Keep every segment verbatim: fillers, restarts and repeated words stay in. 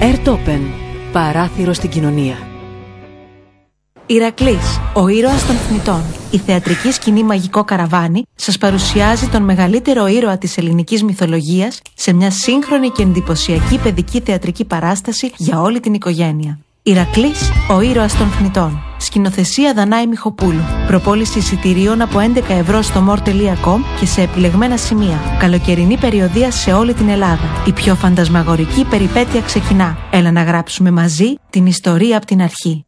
Airtopen. Παράθυρο στην κοινωνία. Ηρακλής, ο ήρωας των θνητών. Η θεατρική σκηνή Μαγικό Καραβάνι σας παρουσιάζει τον μεγαλύτερο ήρωα της ελληνικής μυθολογίας σε μια σύγχρονη και εντυπωσιακή παιδική θεατρική παράσταση για όλη την οικογένεια. Ηρακλής, ο ήρωας των θνητών. Σκηνοθεσία Δανάη Μιχοπούλου. Προπόληση εισιτηρίων από έντεκα ευρώ στο more τελεία com και σε επιλεγμένα σημεία. Καλοκαιρινή περιοδεία σε όλη την Ελλάδα. Η πιο φαντασμαγορική περιπέτεια ξεκινά. Έλα να γράψουμε μαζί την ιστορία από την αρχή.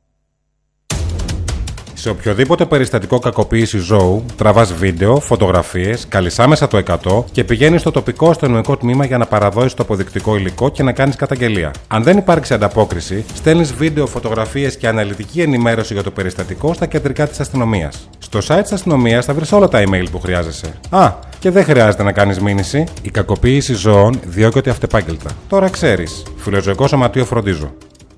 Σε οποιοδήποτε περιστατικό κακοποίηση ζώου, τραβάς βίντεο, φωτογραφίες, καλείς άμεσα το εκατό και πηγαίνεις στο τοπικό αστυνομικό τμήμα για να παραδώσεις το αποδεικτικό υλικό και να κάνεις καταγγελία. Αν δεν υπάρξει ανταπόκριση, στέλνεις βίντεο, φωτογραφίες και αναλυτική ενημέρωση για το περιστατικό στα κεντρικά της αστυνομίας. Στο site της αστυνομίας θα βρεις όλα τα email που χρειάζεσαι. Α, και δεν χρειάζεται να κάνεις μήνυση. Η κακοποίηση ζώων διώκεται αυτεπάγγελτα. Τώρα ξέρεις. Φιλοζωικό Σωματείο Φροντίζω.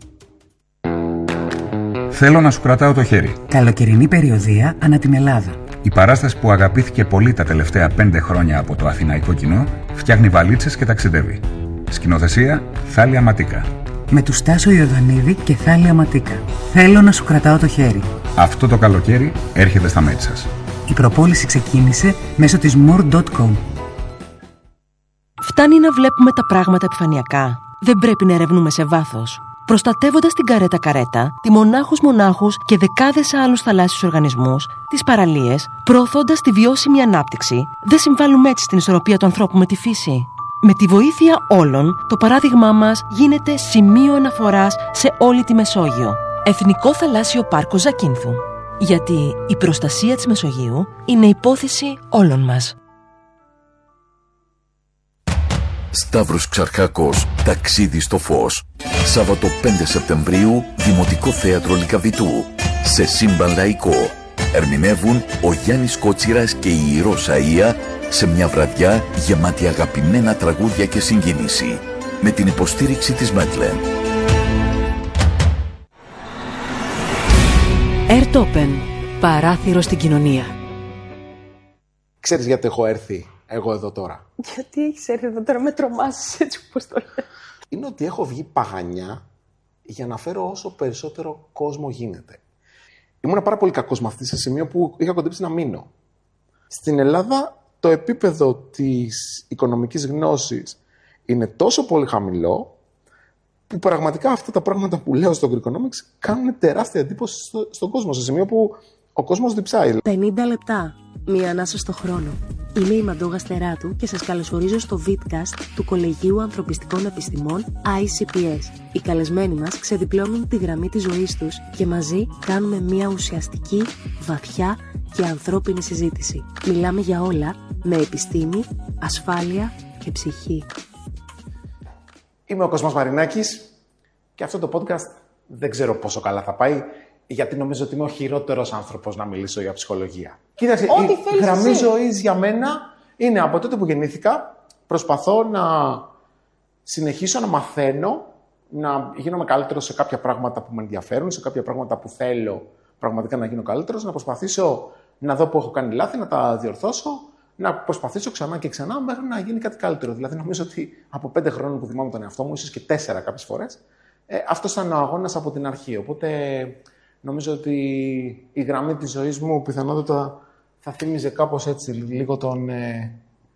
Θέλω να σου κρατάω το χέρι. Καλοκαιρινή περιοδεία ανά την Ελλάδα. Η παράσταση που αγαπήθηκε πολύ τα τελευταία πέντε χρόνια από το αθηναϊκό κοινό φτιάχνει βαλίτσες και ταξιδεύει. Σκηνοθεσία Θάλια Ματίκα. Με του Στάσο Ιωδανίδη και Θάλια Ματίκα. Θέλω να σου κρατάω το χέρι. Αυτό το καλοκαίρι έρχεται στα μέτια σας. Η προπόληση ξεκίνησε μέσω της more τελεία com. Φτάνει να βλέπουμε τα πράγματα επιφανειακά. Δεν πρέπει να ερευνούμε σε βάθος. Προστατεύοντας την καρέτα καρέτα, τη μονάχους μονάχους και δεκάδες άλλους θαλάσσιους οργανισμούς, τις παραλίες, προωθώντας τη βιώσιμη ανάπτυξη, δεν συμβάλλουμε έτσι στην ισορροπία του ανθρώπου με τη φύση. Με τη βοήθεια όλων, το παράδειγμά μας γίνεται σημείο αναφοράς σε όλη τη Μεσόγειο. Εθνικό Θαλάσσιο Πάρκο Ζακίνθου. Γιατί η προστασία της Μεσογείου είναι υπόθεση όλων μας. Σταύρος Ξαρχάκος, ταξίδι στο φως. Σάββατο πέντε Σεπτεμβρίου, Δημοτικό Θέατρο Λυκαβητού. Σε σύμπαν λαϊκό. Ερμηνεύουν ο Γιάννης Κότσιρας και η Ηρώ Σαΐα σε μια βραδιά γεμάτη αγαπημένα τραγούδια και συγκίνηση. Με την υποστήριξη της Μέτλεν. Airtopen. Παράθυρο στην κοινωνία. Ξέρεις γιατί έχω έρθει εγώ εδώ τώρα? Γιατί έχεις έρθει εδώ τώρα, με τρομάσεις έτσι όπως το λέω. Είναι ότι έχω βγει παγανιά για να φέρω όσο περισσότερο κόσμο γίνεται. Ήμουν πάρα πολύ κακός με αυτή σε σημείο που είχα κοντέψει να μείνω. Στην Ελλάδα το επίπεδο της οικονομικής γνώσης είναι τόσο πολύ χαμηλό που πραγματικά αυτά τα πράγματα που λέω στο Greekonomics κάνουν τεράστια εντύπωση στο, στον κόσμο, σε σημείο που ο κόσμος διψάει. πενήντα λεπτά. Μία ανάσα στο χρόνο. Είμαι η Μαντώ Γαστεράτου και σας καλωσορίζω στο Vidcast του Κολεγίου Ανθρωπιστικών Επιστημών άι σι πι ες. Οι καλεσμένοι μας ξεδιπλώνουν τη γραμμή της ζωής τους και μαζί κάνουμε μία ουσιαστική, βαθιά και ανθρώπινη συζήτηση. Μιλάμε για όλα με επιστήμη, ασφάλεια και ψυχή. Είμαι ο Κοσμάς Μαρινάκης και αυτό το podcast δεν ξέρω πόσο καλά θα πάει, γιατί νομίζω ότι είμαι ο χειρότερος άνθρωπος να μιλήσω για ψυχολογία. Κοίταξε, η γραμμή ζωής για μένα είναι από τότε που γεννήθηκα. Προσπαθώ να συνεχίσω να μαθαίνω, να γίνομαι καλύτερος σε κάποια πράγματα που με ενδιαφέρουν, σε κάποια πράγματα που θέλω πραγματικά να γίνω καλύτερος, να προσπαθήσω να δω που έχω κάνει λάθη, να τα διορθώσω, να προσπαθήσω ξανά και ξανά μέχρι να γίνει κάτι καλύτερο. Δηλαδή, νομίζω ότι από πέντε χρόνια που θυμάμαι τον εαυτό μου, ίσως και τέσσερα κάποιες φορές, ε, αυτός ήταν ο αγώνας από την αρχή. Οπότε νομίζω ότι η γραμμή της ζωής μου πιθανότατα θα θύμιζε κάπως έτσι λίγο τον, ε,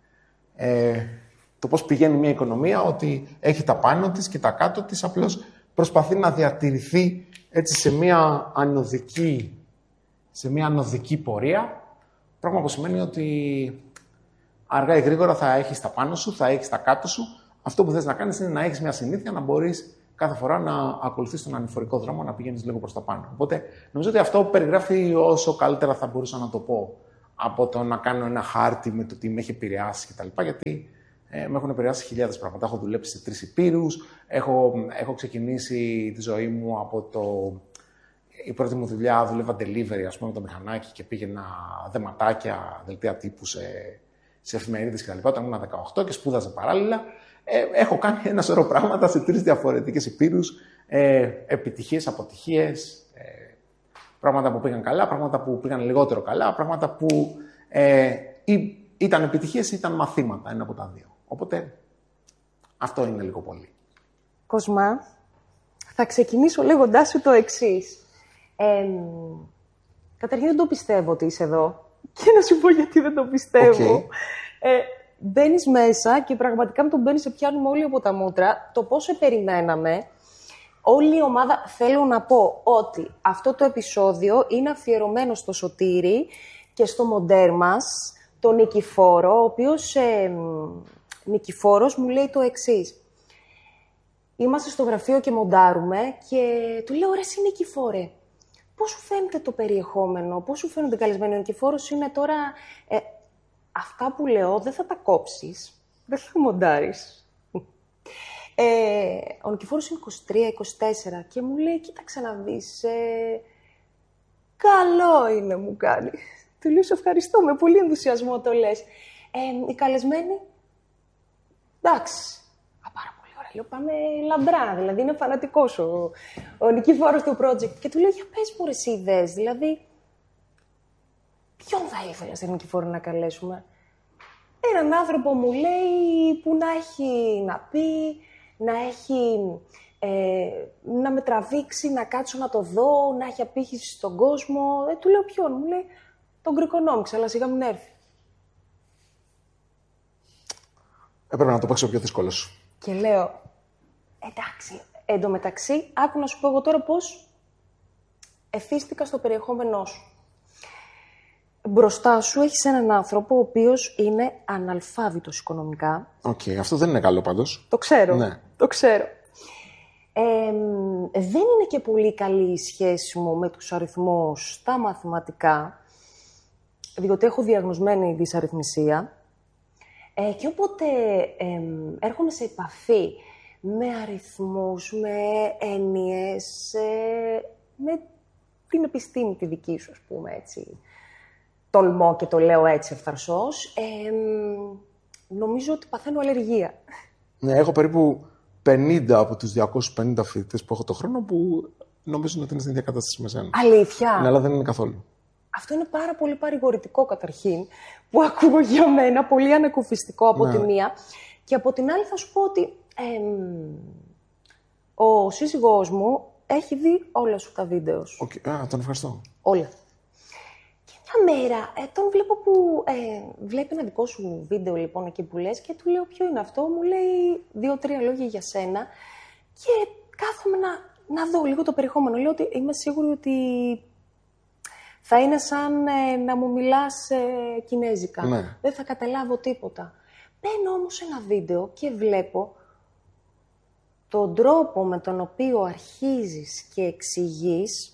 ε, το πώς πηγαίνει μια οικονομία, ότι έχει τα πάνω της και τα κάτω της, απλώς προσπαθεί να διατηρηθεί έτσι σε μια ανωδική, σε μια ανωδική πορεία, πράγμα που σημαίνει ότι αργά ή γρήγορα θα έχεις τα πάνω σου, θα έχεις τα κάτω σου. Αυτό που θες να κάνεις είναι να έχεις μια συνήθεια να μπορείς κάθε φορά να ακολουθείς τον ανηφορικό δρόμο, να πηγαίνεις λίγο προς τα πάνω. Οπότε, νομίζω ότι αυτό περιγράφει όσο καλύτερα θα μπορούσα να το πω από το να κάνω ένα χάρτη με το τι με έχει επηρεάσει κτλ. Γιατί ε, με έχουν επηρεάσει χιλιάδες πράγματα. Έχω δουλέψει σε τρεις υπήρους, έχω, έχω ξεκινήσει τη ζωή μου από το... Η πρώτη μου δουλειά δούλευα delivery, ας πούμε, με το μηχανάκι και πήγαινα δεματάκια, δελτία τύπου σε, σε εφημερίδες κτλ. Όταν ήμουν δεκαοκτώ και σπούδαζα παράλληλα. Ε, έχω κάνει ένα σωρό πράγματα σε τρεις διαφορετικές υπήρους, ε, επιτυχίες, αποτυχίες, ε, πράγματα που πήγαν καλά, πράγματα που πήγαν λιγότερο καλά, πράγματα που ε, ή, ήταν επιτυχίες ή ήταν μαθήματα, ένα από τα δύο. Οπότε αυτό είναι λίγο πολύ. Κοσμά, Θα ξεκινήσω λέγοντάς σου το εξής. Ε, καταρχήν δεν το πιστεύω ότι είσαι εδώ. Και να σου πω γιατί δεν το πιστεύω. Okay. Ε, μπαίνεις μέσα και πραγματικά με τον μπαίνεις σε πιάνουμε όλοι από τα μούτρα. Το πόσο περιμέναμε. Όλη η ομάδα, θέλω να πω ότι αυτό το επεισόδιο είναι αφιερωμένο στο Σωτήρη και στο μοντέρ μας, τον Νικηφόρο, ο οποίος ε, Νικηφόρος μου λέει το εξής. Είμαστε στο γραφείο και μοντάρουμε και του λέω, ρε εσύ Νικηφόρε, πώς σου φαίνεται το περιεχόμενο, πώς σου φαίνονται καλεσμένοι. Ο Νικηφόρος είναι τώρα, ε, αυτά που λέω δεν θα τα κόψεις, δεν θα μοντάρεις. Ε, ο Νικηφόρος είναι είκοσι τρία είκοσι τέσσερα και μου λέει, κοίταξε να δεις, ε, καλό είναι μου κάνει. Του λέω, σε ευχαριστώ, με πολύ ενθουσιασμό το λες. Ε, οι καλεσμένοι, εντάξει, α, πάρα πολύ ωραία, λέω, πάμε λαμπρά, δηλαδή είναι φανατικός ο, ο Νικηφόρος του project. Και του λέω, για πες μου ρε εσύ ιδέες, δηλαδή, ποιον θα ήθελα σε Νικηφόρο να καλέσουμε. Έναν άνθρωπο μου λέει που να έχει να πει, να έχει, ε, να με τραβήξει, να κάτσω να το δω, να έχει απήχηση στον κόσμο. Ε, του λέω ποιον, μου λέει τον Greekonomics, αλλά σιγά μην έρθει. Έπρεπε να το παίξω πιο δύσκολο σου. Και λέω, εντάξει, εντωμεταξύ, άκου να σου πω εγώ τώρα πώς εθίστηκα στο περιεχόμενό σου. Μπροστά σου έχεις έναν άνθρωπο ο οποίος είναι αναλφάβητος οικονομικά. Οκ, okay, αυτό δεν είναι καλό πάντως. Το ξέρω, ναι. το ξέρω. Ε, δεν είναι και πολύ καλή η σχέση μου με τους αριθμούς στα μαθηματικά, διότι έχω διαγνωσμένη δυσαριθμισία. Ε, και όποτε ε, έρχομαι σε επαφή με αριθμούς, με έννοιες, ε, με την επιστήμη τη δική σου, ας πούμε, έτσι, τολμώ και το λέω έτσι ευθαρσώς, ε, νομίζω ότι παθαίνω αλλεργία. Ναι, έχω περίπου πενήντα από τους διακόσιους πενήντα φοιτητές που έχω το χρόνο που νομίζουν ότι είναι στην ίδια κατάσταση με σένα. Αλήθεια. Ναι, αλλά δεν είναι καθόλου. Αυτό είναι πάρα πολύ παρηγορητικό καταρχήν, που ακούω για μένα, πολύ ανακουφιστικό από ναι. τη μία. Και από την άλλη θα σου πω ότι ε, ο σύζυγός μου έχει δει όλα σου τα βίντεο. Okay. Α, τον ευχαριστώ. Όλα. Και μια μέρα ε, τον βλέπω που ε, βλέπει ένα δικό σου βίντεο λοιπόν εκεί που λες και του λέω ποιο είναι αυτό. Μου λέει δύο-τρία λόγια για σένα και κάθομαι να, να δω λίγο το περιεχόμενο. Λέω ότι είμαι σίγουρη ότι θα είναι σαν ε, να μου μιλάς ε, κινέζικα. Ναι. Δεν θα καταλάβω τίποτα. Μπαίνω όμως σε ένα βίντεο και βλέπω τον τρόπο με τον οποίο αρχίζεις και εξηγείς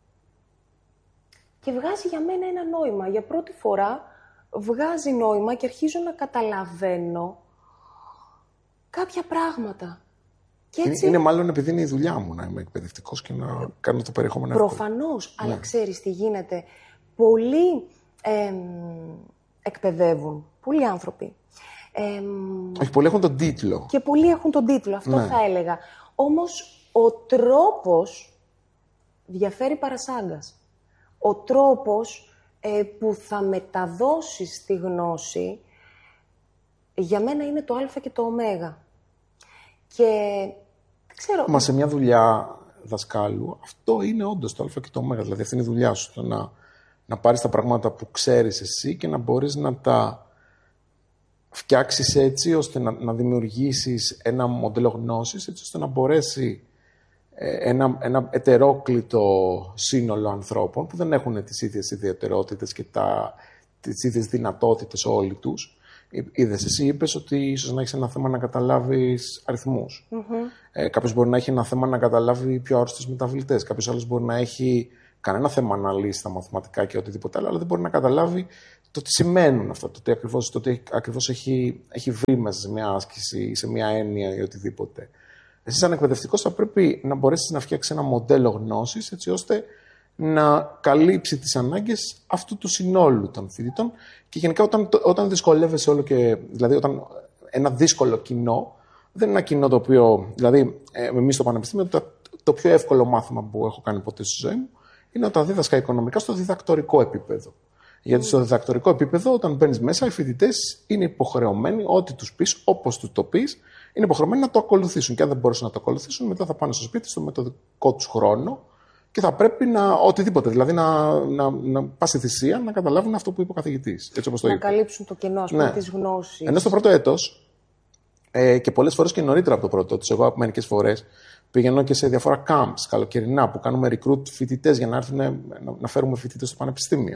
και βγάζει για μένα ένα νόημα. Για πρώτη φορά βγάζει νόημα και αρχίζω να καταλαβαίνω κάποια πράγματα. Και έτσι... Είναι, είναι μάλλον επειδή είναι η δουλειά μου να είμαι εκπαιδευτικός και να κάνω το περιεχόμενο. Προφανώς, ναι. αλλά ξέρεις τι γίνεται. Πολλοί ε, εκπαιδεύουν, πολλοί άνθρωποι. Ε, Όχι, πολλοί έχουν τον τίτλο. Και πολλοί έχουν τον τίτλο, αυτό ναι. θα έλεγα. Όμως, ο τρόπος διαφέρει παρασάγκας. Ο τρόπος ε, που θα μεταδώσεις τη γνώση, για μένα είναι το α και το ω. Και δεν ξέρω... Μα σε μια δουλειά δασκάλου, αυτό είναι όντως το α και το ω. Δηλαδή, αυτή είναι η δουλειά σου. Το να, να πάρεις τα πράγματα που ξέρεις εσύ και να μπορείς να τα φτιάξεις έτσι, ώστε να, να δημιουργήσεις ένα μοντέλο γνώσης, έτσι ώστε να μπορέσει ε, ένα, ένα ετερόκλητο σύνολο ανθρώπων που δεν έχουν τις ίδιες ιδιαιτερότητες και τα, τις ίδιες δυνατότητες όλοι τους. Είδες, εσύ είπες ότι ίσως να έχεις ένα θέμα να καταλάβεις αριθμούς. Mm-hmm. Ε, κάποιος μπορεί να έχει ένα θέμα να καταλάβει πιο άρρωστες μεταβλητές. Κάποιος άλλος μπορεί να έχει κανένα θέμα να λύσει τα μαθηματικά και οτιδήποτε άλλο, αλλά δεν μπορεί να καταλάβει το τι σημαίνουν αυτά, το τι ακριβώς, το τι ακριβώς έχει, έχει βρει μέσα σε μια άσκηση ή σε μια έννοια ή οτιδήποτε. Εσύ, σαν εκπαιδευτικός, θα πρέπει να μπορέσεις να φτιάξεις ένα μοντέλο γνώσης, έτσι ώστε να καλύψει τις ανάγκες αυτού του συνόλου των φοιτητών. Και γενικά, όταν, όταν δυσκολεύεσαι όλο και. Δηλαδή, όταν ένα δύσκολο κοινό, δεν είναι ένα κοινό το οποίο. Δηλαδή, εμείς στο Πανεπιστήμιο, το, το πιο εύκολο μάθημα που έχω κάνει ποτέ στη ζωή μου είναι όταν δίδασκα οικονομικά στο διδακτορικό επίπεδο. Γιατί στο διδακτορικό επίπεδο, όταν μπαίνεις μέσα, οι φοιτητές είναι υποχρεωμένοι, ό,τι τους πεις, όπως τους το πεις, είναι υποχρεωμένοι να το ακολουθήσουν. Και αν δεν μπορέσουν να το ακολουθήσουν, μετά θα πάνε στο σπίτι, στο μετοδικό τους χρόνο και θα πρέπει να. Οτιδήποτε. Δηλαδή να, να, να πας στη θυσία να καταλάβουν αυτό που είπε ο καθηγητής. Έτσι όπως το να είπε. καλύψουν το κενό, ας πούμε, ναι. της γνώσης. Ενώ στο πρώτο έτος, ε, και πολλές φορές και νωρίτερα από το πρώτο έτος, εγώ μερικές φορές πηγαίνω και σε διάφορα camps καλοκαιρινά που κάνουμε recruit φοιτητές για να έρθουν να, να φέρουμε φοιτητές στο πανεπιστήμιο.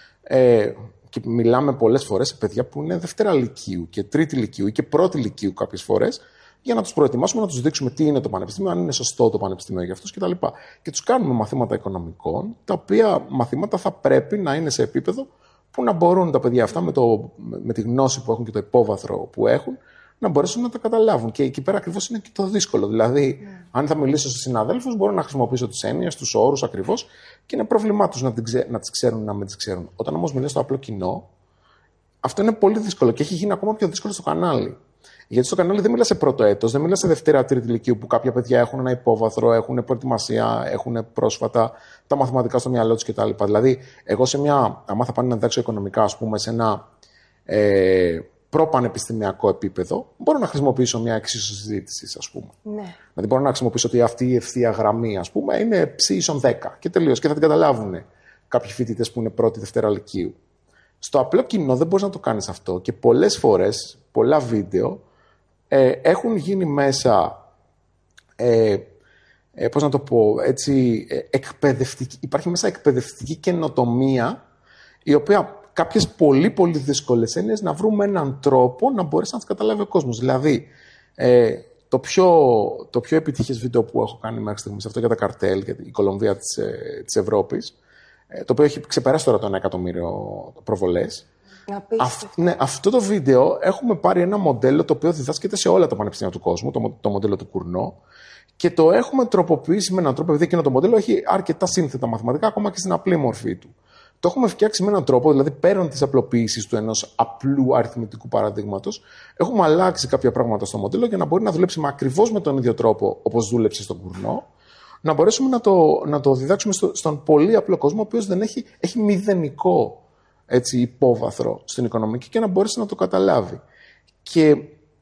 Ε, και μιλάμε πολλές φορές σε παιδιά που είναι δευτέρα λυκείου και τρίτη λυκείου ή και πρώτη λυκείου κάποιες φορές, για να τους προετοιμάσουμε, να τους δείξουμε τι είναι το πανεπιστήμιο, αν είναι σωστό το πανεπιστήμιο για αυτούς κτλ. Και τους κάνουμε μαθήματα οικονομικών, τα οποία μαθήματα θα πρέπει να είναι σε επίπεδο που να μπορούν τα παιδιά αυτά με, το, με τη γνώση που έχουν και το υπόβαθρο που έχουν, να μπορέσουν να τα καταλάβουν. Και εκεί πέρα ακριβώς είναι και το δύσκολο. Δηλαδή, mm. αν θα μιλήσω στους συναδέλφους, μπορώ να χρησιμοποιήσω τις έννοιες, τους όρους ακριβώς και είναι πρόβλημά τους να, να τις ξέρουν, να μην τις ξέρουν. Όταν όμως μιλάω στο απλό κοινό, αυτό είναι πολύ δύσκολο και έχει γίνει ακόμα πιο δύσκολο στο κανάλι. Γιατί στο κανάλι δεν μιλά σε πρώτο έτος, δεν μιλά σε δευτέρα τρίτη λυκείου που κάποια παιδιά έχουν ένα υπόβαθρο, έχουν προετοιμασία, έχουν πρόσφατα τα μαθηματικά στο μυαλό τους κτλ. Δηλαδή, εγώ σε μια. Αν θα πάνε να διδάξω οικονομικά, ας πούμε, σε ένα. Ε, προπανεπιστημιακό επίπεδο, μπορώ να χρησιμοποιήσω μια εξίσωση συζήτηση, ας πούμε. Ναι. Δηλαδή, μπορώ να χρησιμοποιήσω ότι αυτή η ευθεία γραμμή, ας πούμε, είναι ψ ίσον δέκα και τελείως. Και θα την καταλάβουν κάποιοι φοιτητές που είναι πρώτη, δευτέρα λυκείου. Στο απλό κοινό δεν μπορείς να το κάνεις αυτό και πολλές φορές, πολλά βίντεο ε, έχουν γίνει μέσα. Ε, ε, πώς να το πω, έτσι, ε, εκπαιδευτική. Υπάρχει μέσα εκπαιδευτική καινοτομία, η οποία. Κάποιες πολύ πολύ δύσκολες έννοιες να βρούμε έναν τρόπο να μπορέσει να τις καταλάβει ο κόσμος. Δηλαδή, ε, το, πιο, το πιο επιτυχές βίντεο που έχω κάνει μέχρι στιγμής, αυτό για τα καρτέλ, για η Κολομβία της, ε, της Ευρώπης, ε, το οποίο έχει ξεπεράσει τώρα το ένα εκατομμύριο προβολές. Αυ, ναι, αυτό το βίντεο έχουμε πάρει ένα μοντέλο το οποίο διδάσκεται σε όλα τα πανεπιστήμια του κόσμου, το, το μοντέλο του Κουρνό, και το έχουμε τροποποιήσει με έναν τρόπο, επειδή εκείνο το μοντέλο έχει αρκετά σύνθετα μαθηματικά, ακόμα και στην απλή μορφή του. Το έχουμε φτιάξει με έναν τρόπο, δηλαδή πέραν της απλοποίησης του ενός απλού αριθμητικού παραδείγματος, έχουμε αλλάξει κάποια πράγματα στο μοντέλο για να μπορεί να δουλέψει ακριβώς με τον ίδιο τρόπο όπως δούλεψε στον Κουρνό, να μπορέσουμε να το, να το διδάξουμε στο, στον πολύ απλό κόσμο, ο οποίος δεν έχει, έχει μηδενικό έτσι, υπόβαθρο στην οικονομική και να μπορέσει να το καταλάβει. Και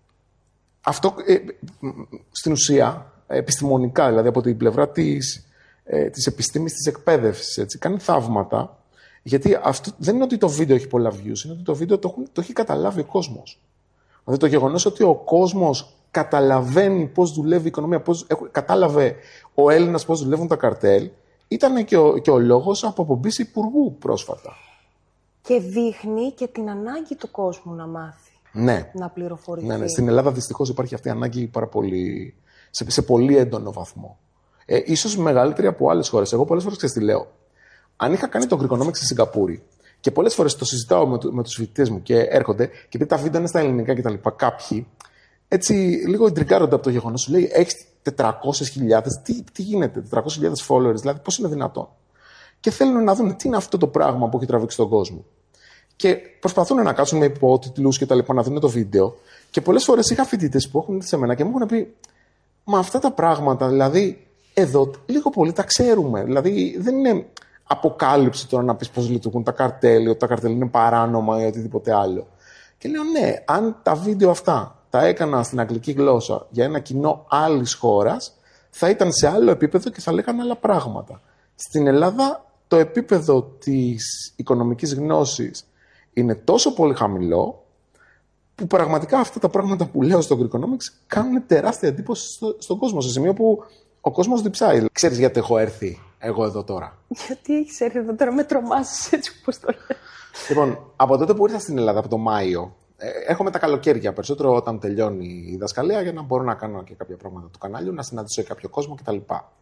αυτό ε, στην ουσία, επιστημονικά, δηλαδή από την πλευρά της, ε, της επιστήμης της εκπαίδευσης, έτσι, κάνει θαύματα. Γιατί αυτό δεν είναι ότι το βίντεο έχει πολλά views, είναι ότι το βίντεο το, έχουν, το έχει καταλάβει ο κόσμος. Δηλαδή το γεγονός ότι ο κόσμος καταλαβαίνει πώς δουλεύει η οικονομία, πώς, κατάλαβε ο Έλληνας πώς δουλεύουν τα καρτέλ, ήταν και ο, και ο λόγος από απομπής υπουργού πρόσφατα. Και δείχνει και την ανάγκη του κόσμου να μάθει, ναι. να πληροφορηθεί. Ναι, ναι. Στην Ελλάδα δυστυχώς υπάρχει αυτή η ανάγκη πάρα πολύ, σε, σε πολύ έντονο βαθμό. Ε, ίσως μεγαλύτερη από άλλες χώρες. Εγώ πολλές φορές ξέρεις τι λέω. Αν είχα κάνει το Greekonomics στη Σιγκαπούρη και πολλές φορές το συζητάω με, με τους φοιτητές μου και έρχονται και επειδή τα βίντεο είναι στα ελληνικά κτλ. Κάποιοι έτσι λίγο εντρικάρονται από το γεγονός. Σου λέει: έχεις τετρακόσιες χιλιάδες, τι, τι γίνεται, τετρακόσιες χιλιάδες followers, δηλαδή πώς είναι δυνατόν. Και θέλουν να δουν τι είναι αυτό το πράγμα που έχει τραβήξει τον κόσμο. Και προσπαθούν να κάτσουν με υπότιτλους και τα λοιπά, να δουν το βίντεο. Και πολλές φορές είχα φοιτητές που έχουν έρθει σε μένα και μου έχουν πει: μα αυτά τα πράγματα, δηλαδή εδώ λίγο πολύ τα ξέρουμε. Δηλαδή δεν είναι αποκάλυψη τώρα να πεις πώς λειτουργούν τα καρτέλ, ότι τα καρτέλ είναι παράνομα ή οτιδήποτε άλλο. Και λέω: ναι, αν τα βίντεο αυτά τα έκανα στην αγγλική γλώσσα για ένα κοινό άλλης χώρας, θα ήταν σε άλλο επίπεδο και θα λέγανε άλλα πράγματα. Στην Ελλάδα το επίπεδο της οικονομικής γνώσης είναι τόσο πολύ χαμηλό, που πραγματικά αυτά τα πράγματα που λέω στο Greekonomics κάνουν τεράστια εντύπωση στο, στον κόσμο, σε σημείο που ο κόσμος διψάει. Ξέρεις γιατί έχω έρθει εγώ εδώ τώρα? Γιατί έχεις έρθει εδώ τώρα, με τρομάζεις έτσι όπως το λέω. Λοιπόν, από τότε που ήρθα στην Ελλάδα, από το Μάιο, έρχομαι τα καλοκαίρια περισσότερο όταν τελειώνει η δασκαλία για να μπορώ να κάνω και κάποια πράγματα του κανάλιου, να συναντήσω κάποιο κόσμο κτλ.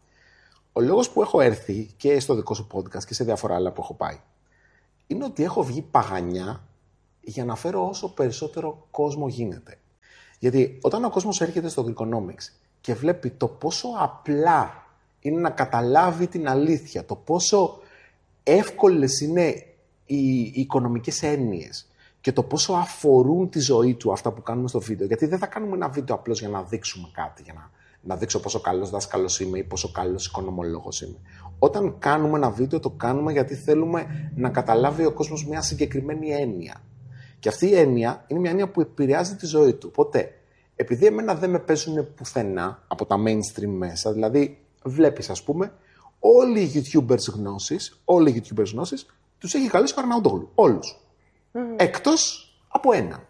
Ο λόγος που έχω έρθει και στο δικό σου podcast και σε διάφορα άλλα που έχω πάει είναι ότι έχω βγει παγανιά για να φέρω όσο περισσότερο κόσμο γίνεται. Γιατί όταν ο κόσμος έρχεται στο Greekonomics και βλέπει το πόσο απλά είναι να καταλάβει την αλήθεια, το πόσο εύκολες είναι οι, οι οικονομικές έννοιες και το πόσο αφορούν τη ζωή του αυτά που κάνουμε στο βίντεο. Γιατί δεν θα κάνουμε ένα βίντεο απλώς για να δείξουμε κάτι, για να να δείξω πόσο καλός δάσκαλος είμαι ή πόσο καλός οικονομολόγος είμαι. Όταν κάνουμε ένα βίντεο, το κάνουμε γιατί θέλουμε να καταλάβει ο κόσμος μια συγκεκριμένη έννοια. Και αυτή η έννοια είναι μια έννοια που επηρεάζει τη ζωή του. Οπότε, επειδή εμένα δεν με παίζουν πουθενά από τα mainstream μέσα, δηλαδή βλέπεις, ας πούμε, όλοι οι YouTubers γνώσεις, όλοι οι YouTubers γνώσεις, τους έχει καλέσει ο Αρναούτογλου. Όλους. Mm. Εκτός από ένα.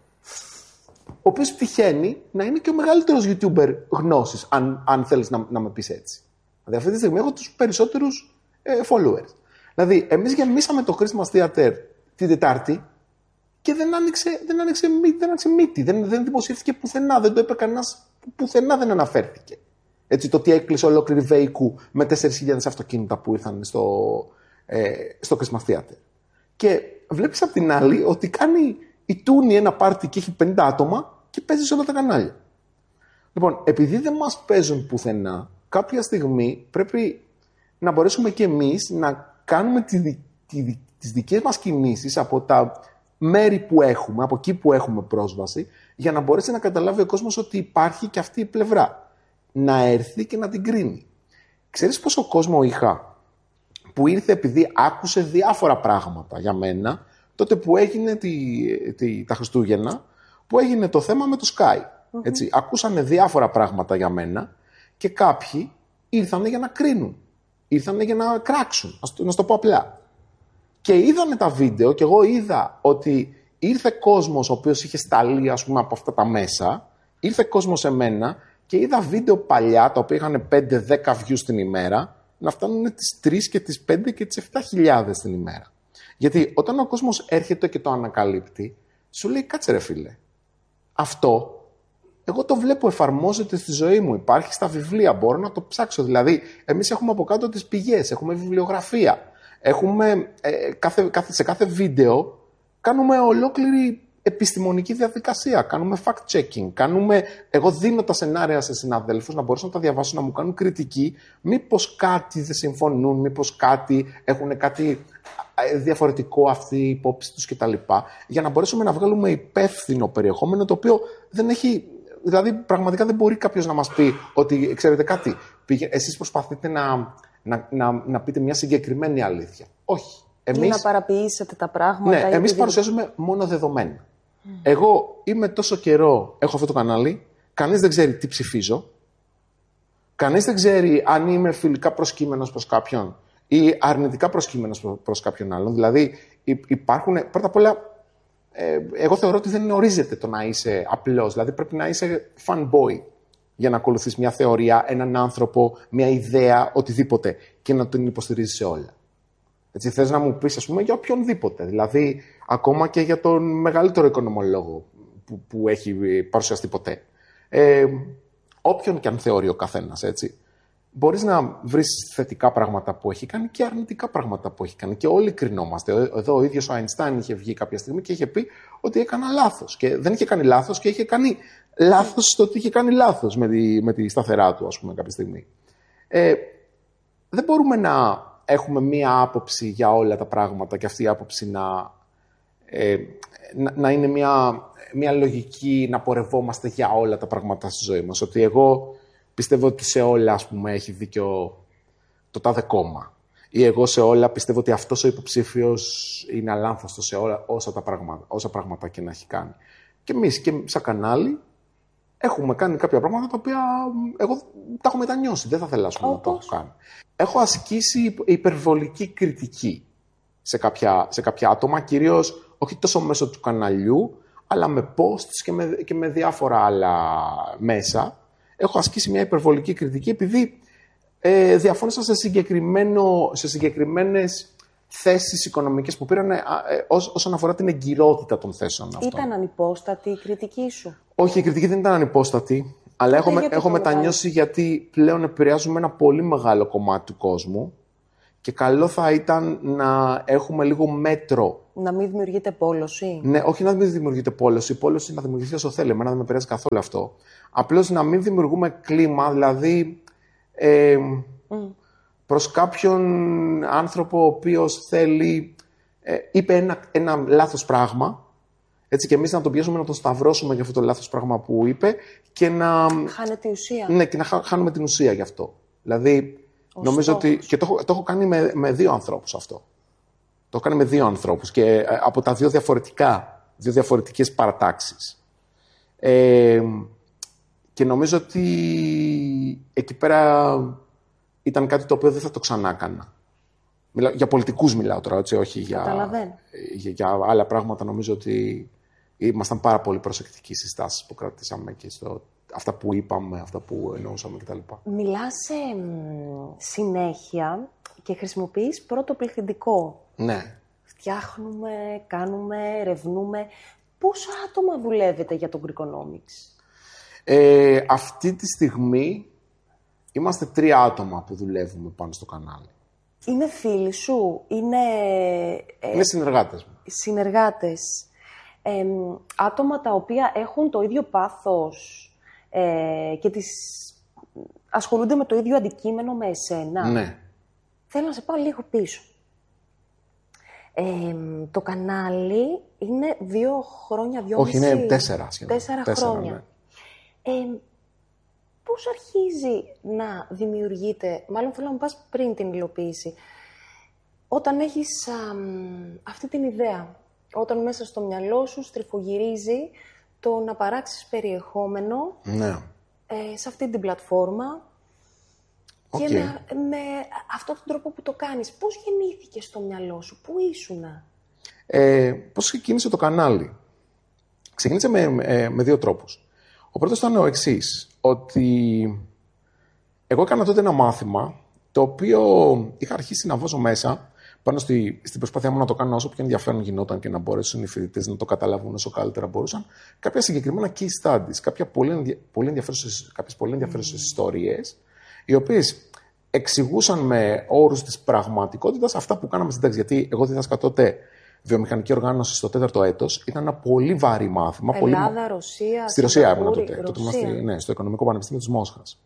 Ο οποίος τυχαίνει να είναι και ο μεγαλύτερος YouTuber γνώσης, αν, αν θέλεις να, να με πεις έτσι. Δηλαδή, αυτή τη στιγμή έχω τους περισσότερους ε, followers. Δηλαδή, εμείς γεμίσαμε το Christmas Theater την Τετάρτη και δεν άνοιξε, δεν άνοιξε, δεν άνοιξε μύτη, δεν, δεν δημοσιεύτηκε πουθενά, δεν το είπε κανένας, πουθενά δεν αναφέρθηκε. Έτσι, το ότι έκλεισε ολόκληρη Βέικου με τέσσερις χιλιάδες αυτοκίνητα που ήρθαν στο, ε, στο Christmas Theater. Και βλέπεις απ' την άλλη ότι κάνει η Τούνη ένα πάρτι και έχει πενήντα άτομα και παίζει σε όλα τα κανάλια. Λοιπόν, επειδή δεν μας παίζουν πουθενά, κάποια στιγμή πρέπει να μπορέσουμε και εμείς να κάνουμε τη, τη, τις δικές μας κινήσεις από τα μέρη που έχουμε, από εκεί που έχουμε πρόσβαση, για να μπορέσει να καταλάβει ο κόσμος ότι υπάρχει και αυτή η πλευρά. Να έρθει και να την κρίνει. Ξέρεις πόσο κόσμο είχα που ήρθε επειδή άκουσε διάφορα πράγματα για μένα, τότε που έγινε τη, τη, τα Χριστούγεννα, που έγινε το θέμα με το Sky. Mm-hmm. Έτσι, ακούσανε διάφορα πράγματα για μένα και κάποιοι ήρθανε για να κρίνουν. Ήρθανε για να κράξουν, να σου το πω απλά. Και είδανε τα βίντεο και εγώ είδα ότι ήρθε κόσμος ο οποίος είχε σταλεί, ας πούμε, από αυτά τα μέσα, ήρθε κόσμος σε μένα και είδα βίντεο παλιά, τα οποία είχαν πέντε δέκα views την ημέρα, να φτάνουν τις τρεις και τις πέντε και τις επτά χιλιάδες την ημέρα. Γιατί όταν ο κόσμος έρχεται και το ανακαλύπτει, σου λέει κάτσε ρε φίλε, αυτό εγώ το βλέπω, εφαρμόζεται στη ζωή μου, υπάρχει στα βιβλία, μπορώ να το ψάξω. Δηλαδή, εμείς έχουμε από κάτω τις πηγές, έχουμε βιβλιογραφία, έχουμε ε, κάθε, κάθε, σε κάθε βίντεο κάνουμε ολόκληρη επιστημονική διαδικασία, κάνουμε fact-checking, κάνουμε... εγώ δίνω τα σενάρια σε συναδέλφους να μπορέσουν να τα διαβάσουν, να μου κάνουν κριτική, μήπως κάτι δεν συμφωνούν, μήπως κάτι έχουν κάτι διαφορετικό αυτή η υπόψη τους κτλ. Για να μπορέσουμε να βγάλουμε υπεύθυνο περιεχόμενο, το οποίο δεν έχει... Δηλαδή, πραγματικά δεν μπορεί κάποιος να μας πει ότι, ξέρετε κάτι, πήγε, εσείς προσπαθείτε να, να, να, να πείτε μια συγκεκριμένη αλήθεια. Όχι. Εμείς, ή να παραποιήσετε τα πράγματα. Ναι, εμείς παρουσιάζουμε μόνο δεδομένα. Mm. Εγώ είμαι τόσο καιρό, έχω αυτό το κανάλι, κανείς δεν ξέρει τι ψηφίζω, κανείς δεν ξέρει αν είμαι φιλικά προσκύμενος προς κάποιον ή αρνητικά προσκύμενος προς κάποιον άλλον. Δηλαδή, υπάρχουν, πρώτα απ' όλα, ε, εγώ θεωρώ ότι δεν ορίζεται το να είσαι απλός. Δηλαδή, πρέπει να είσαι fanboy για να ακολουθείς μια θεωρία, έναν άνθρωπο, μια ιδέα, οτιδήποτε και να τον υποστηρίζεις σε όλα. Έτσι, θες να μου πεις, ας πούμε, για οποιονδήποτε. Δηλαδή, ακόμα και για τον μεγαλύτερο οικονομολόγο που, που έχει παρουσιαστεί ποτέ. Ε, όποιον και αν θεωρεί ο καθένας, έτσι. Μπορείς να βρεις θετικά πράγματα που έχει κάνει και αρνητικά πράγματα που έχει κάνει. Και όλοι κρινόμαστε. Εδώ ο ίδιος ο Αϊνστάιν είχε βγει κάποια στιγμή και είχε πει ότι έκανα λάθος. Και δεν είχε κάνει λάθος και είχε κάνει λάθος στο ότι είχε κάνει λάθος με τη, με τη σταθερά του, ας πούμε, κάποια στιγμή. Ε, δεν μπορούμε να έχουμε μία άποψη για όλα τα πράγματα και αυτή η άποψη να, ε, να, να είναι μία, μία λογική να πορευόμαστε για όλα τα πράγματα στη ζωή μας. Ότι εγώ πιστεύω ότι σε όλα, ας πούμε, έχει δίκιο το τάδε κόμμα. Ή εγώ σε όλα πιστεύω ότι αυτός ο υποψήφιος είναι αλάνθαστος σε όλα όσα, τα πράγματα, όσα πράγματα και να έχει κάνει. Και εμείς και σαν κανάλι έχουμε κάνει κάποια πράγματα τα οποία εγώ τα έχω μετανιώσει. Δεν θα θελάσουμε να το έχω κάνει. Έχω ασκήσει υπερβολική κριτική σε κάποια, σε κάποια άτομα, κυρίως όχι τόσο μέσω του καναλιού, αλλά με posts και με, και με διάφορα άλλα μέσα. Έχω ασκήσει μια υπερβολική κριτική επειδή ε, διαφώνησα σε, συγκεκριμένο, σε συγκεκριμένες θέσεις οικονομικές που πήραν ε, ε, ό, όσον αφορά την εγκυρότητα των θέσεων αυτών. Ήταν ανυπόστατη η κριτική σου? Όχι, η κριτική δεν ήταν ανυπόστατη, αλλά έχω, με, έχω μετανιώσει γιατί πλέον επηρεάζουμε ένα πολύ μεγάλο κομμάτι του κόσμου και καλό θα ήταν να έχουμε λίγο μέτρο. Να μην δημιουργείται πόλωση. Ναι, όχι να μην δημιουργείται πόλωση. Η πόλωση να δημιουργηθεί όσο θέλει. Εμένα δεν με επηρεάζει καθόλου αυτό. Απλώς να μην δημιουργούμε κλίμα, δηλαδή ε, mm. προς κάποιον άνθρωπο ο οποίος θέλει, ε, είπε ένα, ένα λάθος πράγμα, Έτσι και εμείς να τον πιέσουμε να τον σταυρώσουμε για αυτό το λάθος πράγμα που είπε και να. Χάνεται η ουσία. Ναι, και να χάνουμε την ουσία γι' αυτό. Δηλαδή, ο νομίζω στόχος. Ότι. Και το έχω, το έχω κάνει με, με δύο ανθρώπους αυτό. Το έχω κάνει με δύο ανθρώπους και ε, από τα δύο διαφορετικά, δύο διαφορετικές παρατάξεις. Ε, και νομίζω ότι εκεί πέρα ήταν κάτι το οποίο δεν θα το ξανά έκανα. Μιλάω, για πολιτικούς μιλάω τώρα, έτσι, όχι για, για, για άλλα πράγματα. Νομίζω ότι ήμασταν πάρα πολύ προσεκτικοί στις στάσεις που κρατήσαμε και στο, αυτά που είπαμε, αυτά που εννοούσαμε κτλ. Μιλάς ε, συνέχεια και χρησιμοποιείς πρώτο πληθυντικό. Ναι. Φτιάχνουμε, κάνουμε, ερευνούμε. Πόσα άτομα δουλεύετε για το Greekonomics? Ε, αυτή τη στιγμή είμαστε τρία άτομα που δουλεύουμε πάνω στο κανάλι. Είναι φίλοι σου, είναι... Ε, είναι συνεργάτες μου. Συνεργάτες. Ε, άτομα τα οποία έχουν το ίδιο πάθος ε, και τις ασχολούνται με το ίδιο αντικείμενο με εσένα. Ναι. Θέλω να σε πάω λίγο πίσω. Ε, το κανάλι είναι δύο χρόνια, δυόμιση... Όχι, είναι τέσσερα σχεδόν. Τέσσερα, τέσσερα χρόνια. Ναι. Ε, πώς αρχίζει να δημιουργείται, μάλλον θέλω να μου πας πριν την υλοποίηση, όταν έχεις α, αυτή την ιδέα, όταν μέσα στο μυαλό σου στριφογυρίζει το να παράξεις περιεχόμενο ναι. ε, σε αυτή την πλατφόρμα okay. και να, με αυτόν τον τρόπο που το κάνεις. Πώς γεννήθηκε στο μυαλό σου, πού ήσουνα? Ε, πώς ξεκίνησε το κανάλι? Ξεκίνησε με, με, με δύο τρόπους. Ο πρώτος ήταν ο εξής, ότι εγώ έκανα τότε ένα μάθημα το οποίο είχα αρχίσει να βάζω μέσα πάνω στη, στην προσπάθειά μου να το κάνω όσο πιο ενδιαφέρον γινόταν και να μπορέσουν οι φοιτητές να το καταλάβουν όσο καλύτερα μπορούσαν, κάποια συγκεκριμένα case studies, κάποια πολύ, πολύ ενδιαφέρουσες, κάποιες πολύ ενδιαφέρουσες ιστορίες, οι οποίες εξηγούσαν με όρους της πραγματικότητας αυτά που κάναμε στην τάξη. Γιατί εγώ δίδασκα τότε βιομηχανική οργάνωση στο τέταρτο έτος, ήταν ένα πολύ βαρύ μάθημα. Ελλάδα, πολύ... Ρωσία, στη Ρωσία ήμουν τότε. τότε είμαστε, ναι, στο Οικονομικό Πανεπιστήμιο της Μόσχας.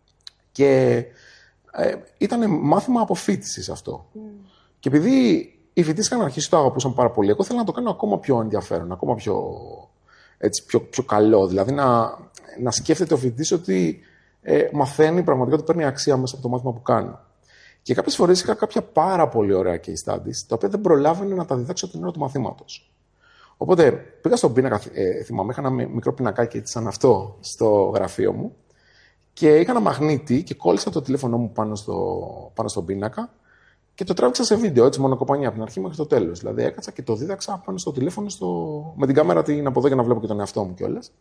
Και ε, ήταν μάθημα αποφοίτησης αυτό. Mm. Και επειδή οι φοιτητές είχαν αρχίσει το αγαπούσαν πάρα πολύ, εγώ ήθελα να το κάνω ακόμα πιο ενδιαφέρον, ακόμα πιο, έτσι, πιο, πιο καλό. Δηλαδή να, να σκέφτεται ο φοιτητής ότι ε, μαθαίνει πραγματικά ότι παίρνει αξία μέσα από το μάθημα που κάνει. Και κάποιες φορές είχα κάποια πάρα πολύ ωραία case studies, τα οποία δεν προλάβαινε να τα διδάξω την ώρα του μαθήματος. Οπότε πήγα στον πίνακα, ε, θυμάμαι, είχα ένα μικρό πινακάκι έτσι σαν αυτό στο γραφείο μου και είχα ένα μαγνήτη και κόλλησα το τηλέφωνο μου πάνω, στο, πάνω στον πίνακα και το τράβηξα σε βίντεο, έτσι μονοκοπανία από την αρχή μέχρι το τέλος. Δηλαδή έκατσα και το δίδαξα πάνω στο τηλέφωνο στο... με την κάμερα την από εδώ για να βλέπω και τον εαυτό μου κιόλας.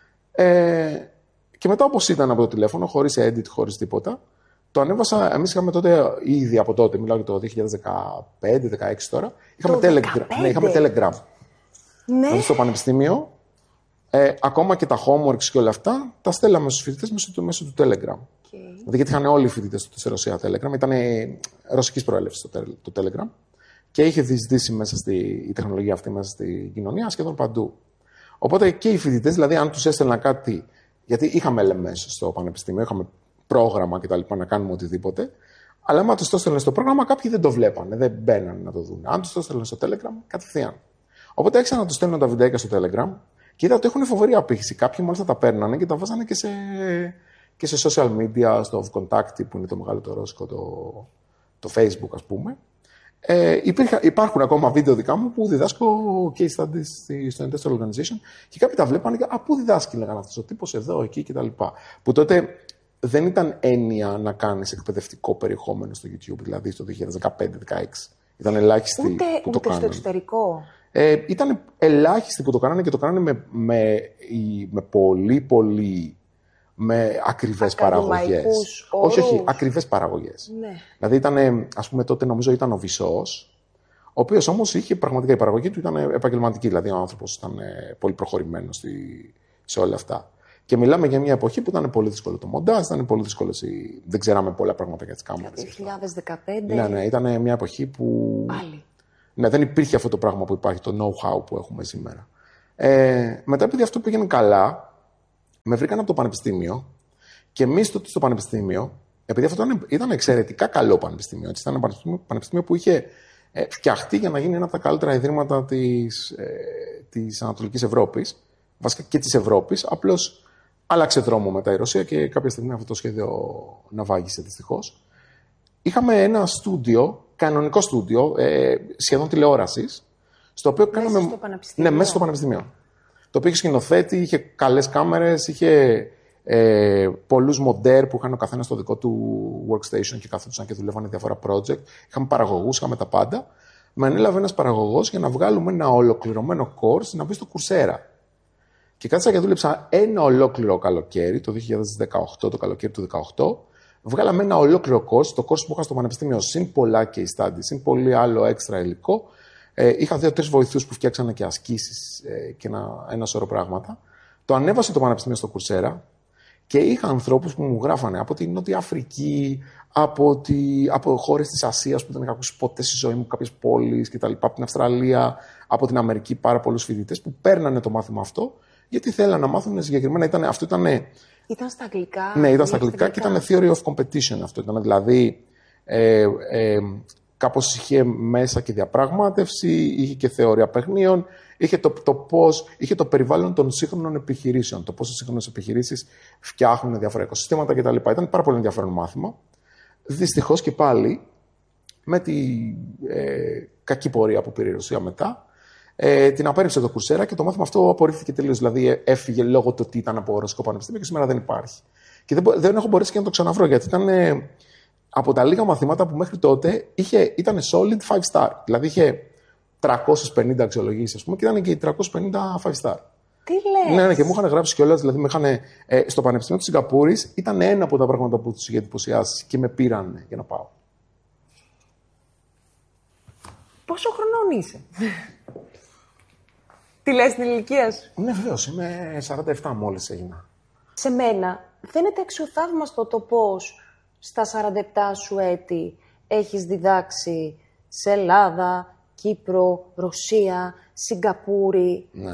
Ε, και μετά όπως ήταν από το τηλέφωνο, χωρίς edit, χωρίς τίποτα, το ανέβασα. Εμείς είχαμε τότε, ήδη από τότε, μιλάω για το δύο χιλιάδες δεκαπέντε δεκαέξι τώρα, είχαμε, telegram, ναι, είχαμε Telegram. Ναι. Δηλαδή στο πανεπιστήμιο, ε, ακόμα και τα homeworks και όλα αυτά, τα στέλναμε στους φοιτητές μέσω του, μέσω του Telegram. Okay. Δηλαδή γιατί είχαν όλοι οι φοιτητές στη Ρωσία Telegram, ήταν ρωσικής προέλευσης το, το Telegram και είχε διεισδύσει μέσα στη η τεχνολογία αυτή μέσα στη κοινωνία σχεδόν παντού. Οπότε και οι φοιτητές, δηλαδή αν τους έστελνα κάτι, γιατί είχαμε ελ εμ ες στο πανεπιστήμιο, είχαμε πρόγραμμα κτλ. Να κάνουμε οτιδήποτε. Αλλά άμα του το έστελνε στο πρόγραμμα, κάποιοι δεν το βλέπανε, δεν μπαίνανε να το δουν. Αν του το έστελνε στο Telegram, κατευθείαν. Οπότε άρχισα να του στέλνω τα βιντεάκια στο Telegram και είδα ότι έχουν φοβερή απήχηση. Κάποιοι μάλιστα τα παίρνανε και τα βάζανε και σε, και σε social media, στο Vkontakte που είναι το μεγάλο το ρώσικο, το, το Facebook ας πούμε. Ε, υπήρχα, υπάρχουν ακόμα βίντεο δικά μου που διδάσκω case studies στο Industrial Organization και κάποιοι τα βλέπανε και «Α, πού διδάσκει», λέγανε αυτός ο τύπος, εδώ, εκεί κτλ. Που τότε δεν ήταν έννοια να κάνεις εκπαιδευτικό περιεχόμενο στο YouTube, δηλαδή στο δύο χιλιάδες δεκαπέντε δεκαέξι. Ήταν ελάχιστοι ούτε, που το ούτε κάνανε. Στο εξωτερικό. Ε, ήταν ελάχιστοι που το κάνανε και το κάνανε με, με, με πολύ, πολύ με ακριβές παραγωγές. Όχι, όχι, ακριβές παραγωγές. Ναι. Δηλαδή ήταν, ας πούμε, τότε νομίζω ήταν ο Βυσσός, ο οποίος όμως είχε πραγματικά η παραγωγή του ήταν επαγγελματική. Δηλαδή ο άνθρωπος ήταν πολύ προχωρημένος στη, σε όλα αυτά. Και μιλάμε για μια εποχή που ήταν πολύ δύσκολο το μοντάζ, ήταν πολύ δύσκολο. Η... Δεν ξέραμε πολλά πράγματα για τις κάμερες. δύο χιλιάδες δεκαπέντε. Ναι, ναι, ήταν μια εποχή που. Πάλι. Ναι, δεν υπήρχε αυτό το πράγμα που υπάρχει, το know-how που έχουμε σήμερα. Ε, μετά, επειδή αυτό πήγαινε καλά, με βρήκαν από το πανεπιστήμιο και εμείς τότε στο πανεπιστήμιο, επειδή αυτό ήταν, ήταν εξαιρετικά καλό πανεπιστήμιο, έτσι, ήταν ένα πανεπιστήμιο, πανεπιστήμιο που είχε ε, φτιαχτεί για να γίνει ένα από τα καλύτερα ιδρύματα της, ε, της Ανατολικής Ευρώπης, βασικά και της Ευρώπης. Απλώς άλλαξε δρόμο μετά η Ρωσία και κάποια στιγμή αυτό το σχέδιο ναυάγησε δυστυχώς. Είχαμε ένα στούντιο, κανονικό στούντιο, ε, σχεδόν τηλεόρασης, στο οποίο μέσα κάναμε. Στο πανεπιστήμιο. Ναι, μέσα στο πανεπιστήμιο. Το οποίο είχε σκηνοθέτη, είχε καλές κάμερες, είχε ε, πολλούς μοντέρ που είχαν ο καθένας το δικό του workstation και καθόντουσαν και δουλεύανε διάφορα project. Είχαμε παραγωγούς, είχαμε τα πάντα. Με ανέλαβε ένας παραγωγός για να βγάλουμε ένα ολοκληρωμένο course να μπει στο Coursera. Και κάθισα και δούλεψα ένα ολόκληρο καλοκαίρι, το δύο χιλιάδες δεκαοκτώ, το καλοκαίρι του δύο χιλιάδες δεκαοκτώ. Βγάλαμε ένα ολόκληρο course, το course που είχα στο πανεπιστήμιο, συν πολλά case studies, συν πολύ άλλο έξτρα υλικό. Ε, είχα δύο-τρεις βοηθούς που φτιάξανε και ασκήσεις ε, και ένα, ένα σωρό πράγματα. Το ανέβασε το πανεπιστήμιο στο Coursera και είχα ανθρώπους που μου γράφανε από την Νότια Αφρική, από, τη, από χώρες της Ασίας που δεν είχα ακούσει ποτέ στη ζωή μου, κάποιες πόλεις κτλ. Από την Αυστραλία, από την Αμερική, πάρα πολλούς φοιτητές που παίρνανε το μάθημα αυτό, γιατί θέλανε να μάθουν συγκεκριμένα. Ήταν, αυτό ήταν. Ήταν στα αγγλικά. Ναι, ήταν στα αγγλικά και ήταν theory of competition αυτό. Ήταν δηλαδή. Ε, ε, Κάπως είχε μέσα και διαπραγμάτευση, είχε και θεωρία παιχνίων, είχε το, το, πώς, είχε το περιβάλλον των σύγχρονων επιχειρήσεων, το πώς οι σύγχρονες επιχειρήσεις φτιάχνουν διάφορα οικοσυστήματα κτλ. Ήταν πάρα πολύ ενδιαφέρον μάθημα. Δυστυχώς και πάλι, με τη ε, κακή πορεία που πήρε η Ρωσία μετά, ε, την απέρριψε το Coursera και το μάθημα αυτό απορρίφθηκε τελείως. Δηλαδή έφυγε λόγω του ότι ήταν από Ρωσικό Πανεπιστήμιο και σήμερα δεν υπάρχει. Και δεν, δεν έχω μπορέσει και να το ξαναβρω γιατί ήταν. Ε, από τα λίγα μαθήματα που μέχρι τότε είχε, ήταν solid five star. Δηλαδή είχε τριακόσιες πενήντα αξιολογήσεις, ας πούμε, και ήταν και οι τριακόσιες πενήντα five star. Τι λες? Ναι, ναι, και μου είχαν γράψει κιόλας. Δηλαδή, με είχαν, ε, στο Πανεπιστήμιο της Σιγκαπούρης ήταν ένα από τα πράγματα που τους είχε εντυπωσιάσει και με πήραν για να πάω. Πόσο χρονών είσαι? Τι λες την ηλικία σου? Ναι, βεβαίως. Είμαι σαράντα επτά μόλις έγινα. Σε μένα φαίνεται αξιοθαύμαστο το πώς στα σαράντα επτά σου έτη έχεις διδάξει σε Ελλάδα, Κύπρο, Ρωσία, Σιγκαπούρη. Ναι.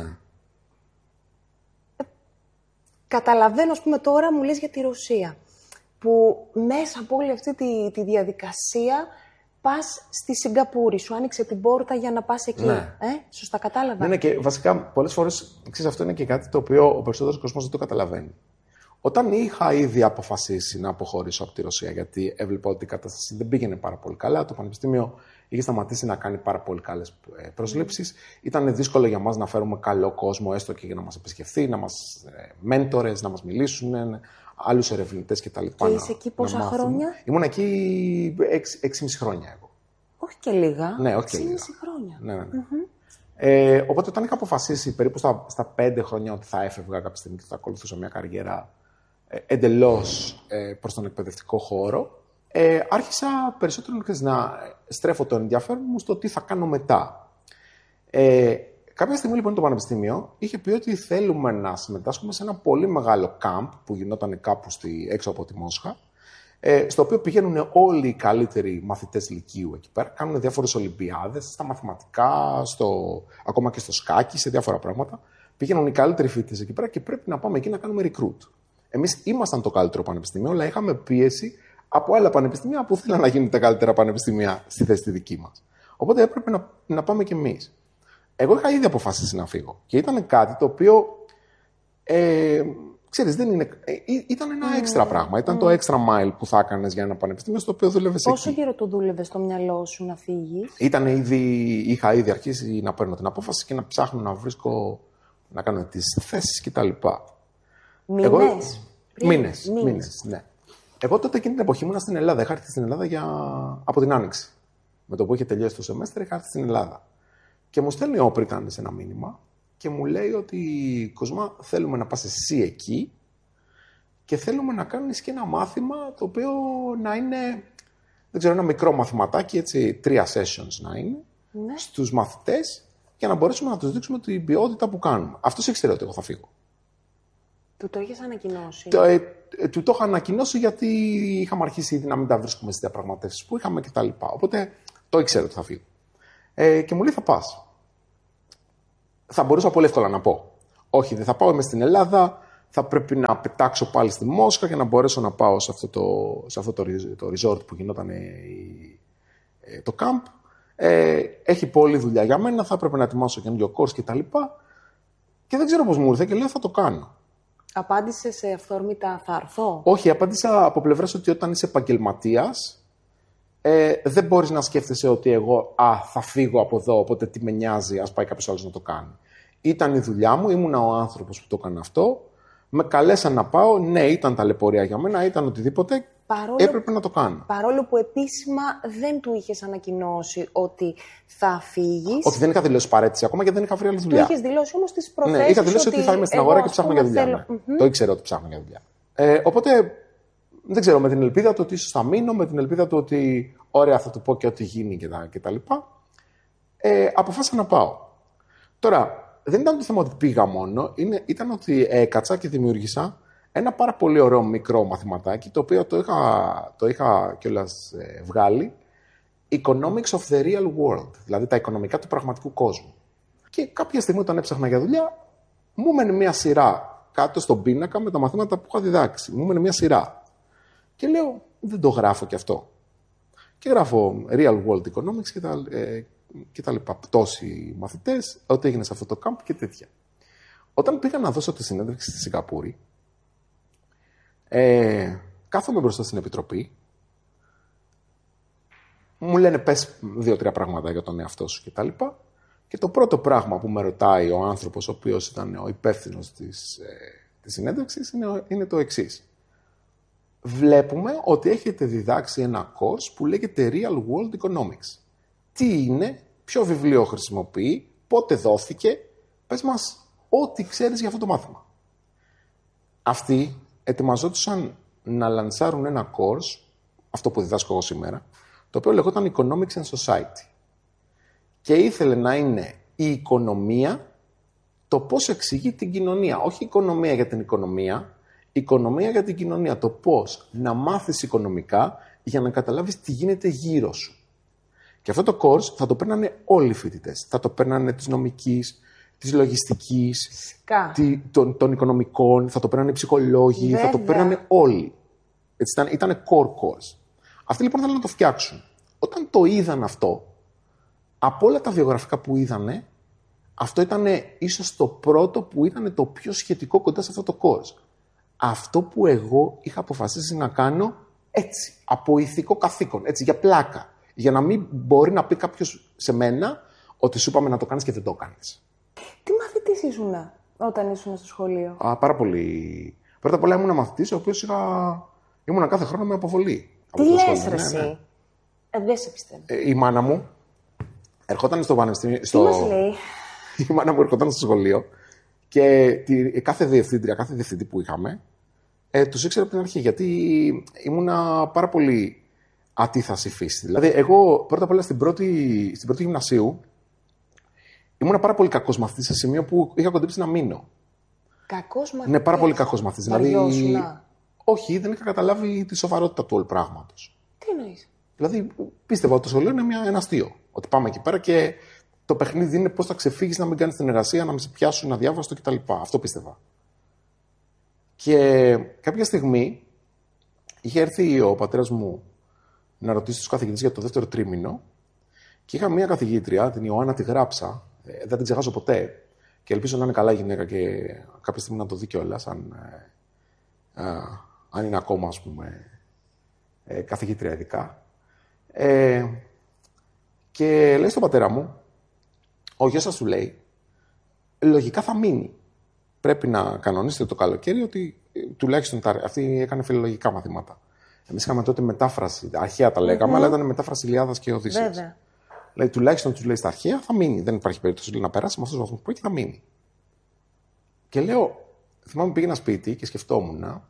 Ε, καταλαβαίνω, ας πούμε, τώρα μου λες για τη Ρωσία, που μέσα από όλη αυτή τη, τη διαδικασία πας στη Σιγκαπούρη. Σου άνοιξε την πόρτα για να πας εκεί. Ναι. Ε, σωστά κατάλαβα. Ναι, ναι, και βασικά πολλές φορές, ξέρεις, αυτό είναι και κάτι το οποίο ο περισσότερος κόσμος δεν το καταλαβαίνει. Όταν είχα ήδη αποφασίσει να αποχωρήσω από τη Ρωσία, γιατί έβλεπα ότι η κατάσταση δεν πήγαινε πάρα πολύ καλά, το Πανεπιστήμιο είχε σταματήσει να κάνει πάρα πολύ καλές προσλήψεις. Ήταν δύσκολο για μας να φέρουμε καλό κόσμο, έστω και για να μας επισκεφθεί, να μας μέντορες, να μας μιλήσουν, άλλους ερευνητές κτλ. Και είσαι εκεί πόσα χρόνια? Ήμουν εκεί έξι και μισή χρόνια εγώ. Όχι και λίγα. Ναι, όχι και έξι και λίγα. μισή χρόνια. Ναι, ναι, ναι. Mm-hmm. Ε, οπότε όταν είχα αποφασίσει περίπου στα, στα πέντε χρόνια ότι θα έφευγα κάποια στιγμή και θα ακολουθούσα μια καριέρα εντελώς ε, προς τον εκπαιδευτικό χώρο, ε, άρχισα περισσότερο να στρέφω το ενδιαφέρον μου στο τι θα κάνω μετά. Ε, κάποια στιγμή λοιπόν το Πανεπιστήμιο είχε πει ότι θέλουμε να συμμετάσχουμε σε ένα πολύ μεγάλο camp που γινόταν κάπου στη, έξω από τη Μόσχα, ε, στο οποίο πηγαίνουν όλοι οι καλύτεροι μαθητές λυκείου εκεί πέρα, κάνουν διάφορες ολυμπιάδες, στα μαθηματικά, στο, ακόμα και στο σκάκι, σε διάφορα πράγματα. Πήγαιναν οι καλύτεροι φοιτητές εκεί πέρα και πρέπει να πάμε εκεί να κάνουμε recruit. Εμείς ήμασταν το καλύτερο πανεπιστήμιο, αλλά είχαμε πίεση από άλλα πανεπιστήμια που θέλαν να γίνουν τα καλύτερα πανεπιστήμια στη θέση τη δική μας. Οπότε έπρεπε να, να πάμε κι εμείς. Εγώ είχα ήδη αποφασίσει να φύγω. Και ήταν κάτι το οποίο. Ε, ξέρεις, δεν είναι, ε, ήταν ένα έξτρα mm. πράγμα. Ήταν mm. το extra mile που θα έκανες για ένα πανεπιστήμιο στο οποίο δούλευες εκεί. Πόσο καιρό το δούλευες στο μυαλό σου να φύγεις? Ήταν ήδη, είχα ήδη αρχίσει να παίρνω την απόφαση και να ψάχνω να βρίσκω, να κάνω τις θέσεις κτλ. Μήνες. Εγώ... Μήνες, μήνες, ναι. Εγώ τότε εκείνη την εποχή ήμουν στην Ελλάδα. Είχα έρθει στην Ελλάδα για... από την Άνοιξη. Με το που είχε τελειώσει το σεμέστρ, είχα έρθει στην Ελλάδα. Και μου στέλνει ο Πρίτανης ένα μήνυμα και μου λέει ότι Κοσμά, θέλουμε να πας εσύ εκεί και θέλουμε να κάνεις και ένα μάθημα το οποίο να είναι, δεν ξέρω, ένα μικρό μαθηματάκι, έτσι, τρία sessions να είναι, ναι, στους μαθητές για να μπορέσουμε να τους δείξουμε την ποιότητα που κάνουμε. Αυτός ήξερε ότι εγώ θα φύγω. Του το είχες ανακοινώσει? Το, ε, ε, του το είχα ανακοινώσει γιατί είχαμε αρχίσει ήδη να μην τα βρίσκουμε στις διαπραγματεύσεις που είχαμε κτλ. Οπότε το ήξερε ότι θα φύγω. Ε, και μου λέει θα πας. Θα μπορούσα πολύ εύκολα να πω. Όχι, δεν θα πάω, είμαι στην Ελλάδα. Θα πρέπει να πετάξω πάλι στη Μόσχα για να μπορέσω να πάω σε αυτό το, σε αυτό το, το resort που γινόταν ε, το camp. Ε, έχει πολλή δουλειά για μένα, θα έπρεπε να ετοιμάσω καινούριο course κτλ. Και δεν ξέρω πώς μου ήρθε και λέω θα το κάνω. Απάντησε σε αυθόρμητα θα έρθω. Όχι, απάντησα από πλευράς ότι όταν είσαι επαγγελματίας, ε, δεν μπορείς να σκέφτεσαι ότι εγώ α, θα φύγω από εδώ, οπότε τι με νοιάζει, ας πάει κάποιος άλλος να το κάνει. Ήταν η δουλειά μου, ήμουνα ο άνθρωπος που το έκανε αυτό. Με καλέσαν να πάω, ναι, ήταν ταλαιπωρία για μένα, ήταν οτιδήποτε. Παρόλο, έπρεπε να το κάνω. Παρόλο που επίσημα δεν του είχες ανακοινώσει ότι θα φύγεις. Όχι, δεν είχα δηλώσει παρέτηση ακόμα και δεν είχα βρει άλλη δουλειά. Του είχες δηλώσει όμως τις προθέσεις. Ναι, είχα δηλώσει ότι, ότι θα είμαι στην αγορά και ψάχνω για δουλειά. Θέλω... Ναι. Mm-hmm. Το ήξερα ότι ψάχνω για δουλειά. Ε, οπότε δεν ξέρω, με την ελπίδα του ότι ίσως θα μείνω, με την ελπίδα του ότι ωραία θα του πω και ό,τι γίνει κτλ. Ε, αποφάσισα να πάω. Τώρα, δεν ήταν το θέμα ότι πήγα μόνο, είναι, ήταν ότι έκατσα και δημιούργησα ένα πάρα πολύ ωραίο μικρό μαθηματάκι, το οποίο το είχα, το είχα κιόλας ε, βγάλει, Economics of the Real World, δηλαδή τα οικονομικά του πραγματικού κόσμου. Και κάποια στιγμή όταν έψαχνα για δουλειά, μου έμενε μια σειρά κάτω στον πίνακα με τα μαθήματα που είχα διδάξει. Μου έμενε μια σειρά. Και λέω, δεν το γράφω κι αυτό. Και γράφω Real World Economics και τα, ε, και τα λοιπά. Πτώση μαθητές, ό,τι έγινε σε αυτό το camp και τέτοια. Όταν πήγα να δώσω τη συνέντευξη στη Σιγκαπούρη, ε, κάθομαι μπροστά στην επιτροπή, μου λένε πες δύο-τρία πράγματα για τον εαυτό σου και τα λοιπά. Και το πρώτο πράγμα που με ρωτάει ο άνθρωπος, ο οποίος ήταν ο υπεύθυνος της, ε, της συνέντευξης, είναι, είναι το εξής. Βλέπουμε ότι έχετε διδάξει ένα course που λέγεται Real World Economics. Τι είναι, ποιο βιβλίο χρησιμοποιεί, πότε δόθηκε, πες μας ό,τι ξέρεις για αυτό το μάθημα. Αυτοί ετοιμαζόντουσαν να λανσάρουν ένα course, αυτό που διδάσκω εγώ σήμερα, το οποίο λεγόταν Economics and Society. Και ήθελε να είναι η οικονομία, το πώς εξηγεί την κοινωνία. Όχι η οικονομία για την οικονομία, η οικονομία για την κοινωνία. Το πώς να μάθεις οικονομικά για να καταλάβεις τι γίνεται γύρω σου. Και αυτό το course θα το παίρνανε όλοι οι φοιτητές. Θα το παίρνανε της νομικής, της λογιστικής, τη, των, των οικονομικών, θα το παίρνανε οι ψυχολόγοι, Βέβαια. θα το παίρνανε όλοι. Έτσι, ήταν, ήταν core course. Αυτοί λοιπόν θέλουν να το φτιάξουν. Όταν το είδαν αυτό, από όλα τα βιογραφικά που είδανε, αυτό ήταν ίσως το πρώτο που ήταν το πιο σχετικό κοντά σε αυτό το course. Αυτό που εγώ είχα αποφασίσει να κάνω έτσι, από ηθικό καθήκον, έτσι, για πλάκα. Για να μην μπορεί να πει κάποιος σε μένα ότι σου είπαμε να το κάνεις και δεν το κάνεις. Τι μαθητής ήσουν όταν ήσουν στο σχολείο? Α, πάρα πολύ. Πρώτα απ' όλα ήμουν μαθητής, ο οποίος είχα... ήμουν κάθε χρόνο με αποβολή. Τι λες ρε εσύ? Ναι, ναι. Ε, δεν σε πιστεύω. Ε, η μάνα μου ερχόταν στο πανεπιστήμιο. Στο... Τι μας λέει? Η μάνα μου ερχόταν στο σχολείο και τη... κάθε διευθύντρια, κάθε διευθυντή που είχαμε, ε, τους ήξερα από την αρχή. Γιατί ήμουνα πάρα πολύ ατίθαση φύση. Δηλαδή, εγώ πρώτα απ' όλα στην πρώτη, στην πρώτη γυμνασίου ήμουνα πάρα πολύ κακός μαθητής σε σημείο που είχα κοντέψει να μείνω. Κακός μαθητής? Ναι, πάρα πολύ κακός μαθητής. Δηλαδή, όχι, δεν είχα καταλάβει τη σοβαρότητα του όλου πράγματος. Τι εννοείς? Δηλαδή, πίστευα ότι το σχολείο είναι μια, ένα αστείο. Ότι πάμε εκεί πέρα και το παιχνίδι είναι πώς θα ξεφύγεις, να μην κάνεις την εργασία, να μην σε πιάσουν αδιάβαστο κτλ. Αυτό πίστευα. Και κάποια στιγμή είχε έρθει ο πατέρας μου να ρωτήσει τους καθηγητές για το δεύτερο τρίμηνο και είχα μία καθηγήτρια, την Ιωάννα τη Γράψα, δεν την ξεχάσω ποτέ και ελπίζω να είναι καλά η γυναίκα και κάποια στιγμή να το δει κιόλας, αν, ε, ε, αν είναι ακόμα, ας πούμε, ε, καθηγήτρια ειδικά. Ε, και λέει στον πατέρα μου, ο γιος σας του λέει, λογικά θα μείνει. Πρέπει να κανονίσετε το καλοκαίρι ότι τουλάχιστον αυτή έκανε φιλολογικά μαθήματα. Εμείς είχαμε τότε μετάφραση, αρχαία τα λέγαμε, mm-hmm. αλλά ήταν μετάφραση Ιλιάδας και Οδύσσειας. Βέβαια. Δηλαδή, τουλάχιστον του λέει στα αρχαία θα μείνει. Δεν υπάρχει περίπτωση λέει, να περάσει με αυτούς τους βαθμούς που έχει, θα μείνει. Και λέω, θυμάμαι πήγαινα σπίτι και σκεφτόμουν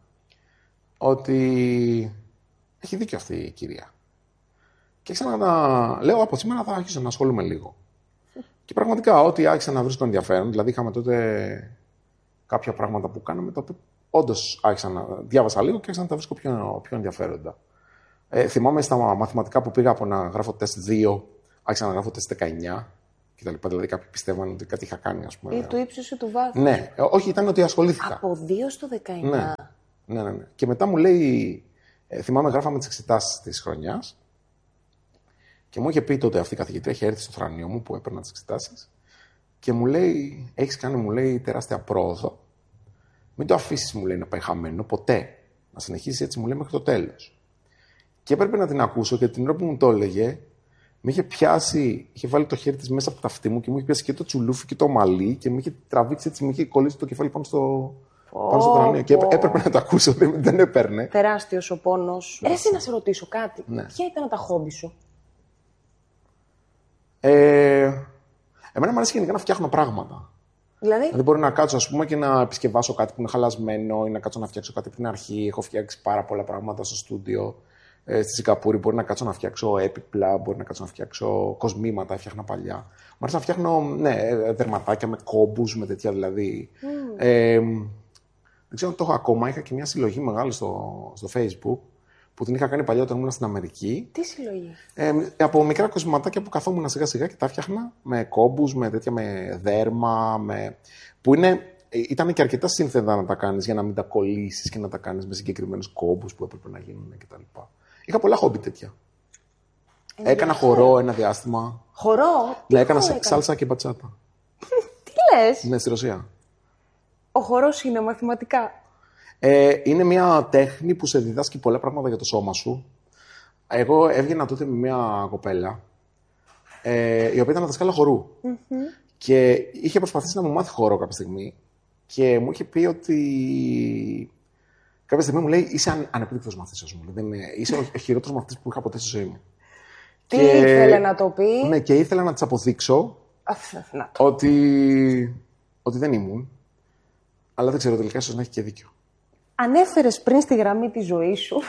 ότι έχει δίκιο αυτή η κυρία. Και άρχισα να λέω, από σήμερα θα άρχισα να ασχολούμαι λίγο. Και πραγματικά, ό,τι άρχισα να βρίσκω ενδιαφέρον, δηλαδή είχαμε τότε κάποια πράγματα που κάναμε, τα οποία όντως άρχισα να διάβασα λίγο και άρχισα να τα βρίσκω πιο, πιο ενδιαφέροντα. Ε, θυμάμαι στα μαθηματικά που πήγα από να γράφω τεστ δύο, άρχισα να γράφω τεστ δεκαεννιά κτλ. Δηλαδή κάποιοι πιστεύαν ότι κάτι είχα κάνει, ας πούμε. Ή του ύψους ή του βάθους. Ναι, όχι, ήταν ότι ασχολήθηκα. Από δύο στο δεκαεννιά. Ναι, ναι, ναι. Και μετά μου λέει, ε, θυμάμαι γράφαμε τις εξετάσεις της χρονιάς Και μου είχε πει τότε αυτή η καθηγήτρια, είχε έρθει στο θρανείο μου που έπαιρνα τις εξετάσεις και μου λέει: έχεις κάνει, μου λέει, τεράστια πρόοδο. Μην το αφήσεις, μου λέει, να πάει χαμένο ποτέ. Να συνεχίσεις έτσι, μου λέει, μέχρι το τέλος. Και έπρεπε να την ακούσω και την ώρα που μου το έλεγε, με είχε πιάσει, είχε βάλει το χέρι της μέσα από τα αυτή μου και μου είχε πιάσει και το τσουλούφι και το μαλλί και με είχε τραβήξει έτσι, με είχε κολλήσει το κεφάλι πάνω στο, oh, πάνω στο θρανείο. Oh. Και έπρεπε να το ακούσω, δεν, δεν έπαιρνε. Τεράστιος ο πόνος. Ναι. Εσύ να σε ρωτήσω κάτι. Ναι. Ποια ήταν τα χόμπι σου? Ε, εμένα μου αρέσει γενικά να φτιάχνω πράγματα. Δηλαδή? Δηλαδή, μπορεί να κάτσω, ας πούμε, και να επισκευάσω κάτι που είναι χαλασμένο ή να κάτσω να φτιάξω κάτι από την αρχή. Έχω φτιάξει πάρα πολλά πράγματα στο στούντιο. Ε, στη Σιγκαπούρη μπορεί να κάτσω να φτιάξω έπιπλα, μπορεί να κάτσω να φτιάξω κοσμήματα, έφτιαχνα παλιά. Μου αρέσει να φτιάχνω, ναι, δερματάκια με κόμπους, με τέτοια δηλαδή. Mm. Ε, δεν ξέρω αν το έχω ακόμα. Είχα και μια συλλογή μεγάλη στο, στο Facebook που την είχα κάνει παλιά όταν ήμουν στην Αμερική. Τι συλλογή? Ε, από μικρά κοσμηματάκια που καθόμουν σιγά σιγά και τα φτιάχνα με κόμπους, με τέτοια, με δέρμα, με... που είναι, ήταν και αρκετά σύνθετα να τα κάνεις για να μην τα κολλήσεις και να τα κάνεις με συγκεκριμένους κόμπους που έπρεπε να γίνουν κτλ. Είχα πολλά χόμπι τέτοια. Ε, έκανα χορό ένα διάστημα. Χορό? Ναι, έκανα σάλσα και μπατσάτα. Τι λες? Ναι, στη Ρωσία. Ο χορός είναι μαθηματικά? Ε, είναι μια τέχνη που σε διδάσκει πολλά πράγματα για το σώμα σου. Εγώ έβγαινα τότε με μια κοπέλα, ε, η οποία ήταν δασκάλα χορού. Mm-hmm. Και είχε προσπαθήσει να μου μάθει χορό κάποια στιγμή και μου είχε πει ότι κάποια στιγμή μου λέει: είσαι αν, ανεπίδεικτος μαθητής, ας πούμε. Δεν είναι, είσαι ο χειρότερος μαθητής που είχα ποτέ στη ζωή μου. Τι και, ήθελε να το πει? Ναι, και ήθελα να της αποδείξω να το. Ότι, ότι δεν ήμουν. Αλλά δεν ξέρω, τελικά ίσως να έχει και δίκιο. Ανέφερες πριν στη γραμμή της ζωής σου,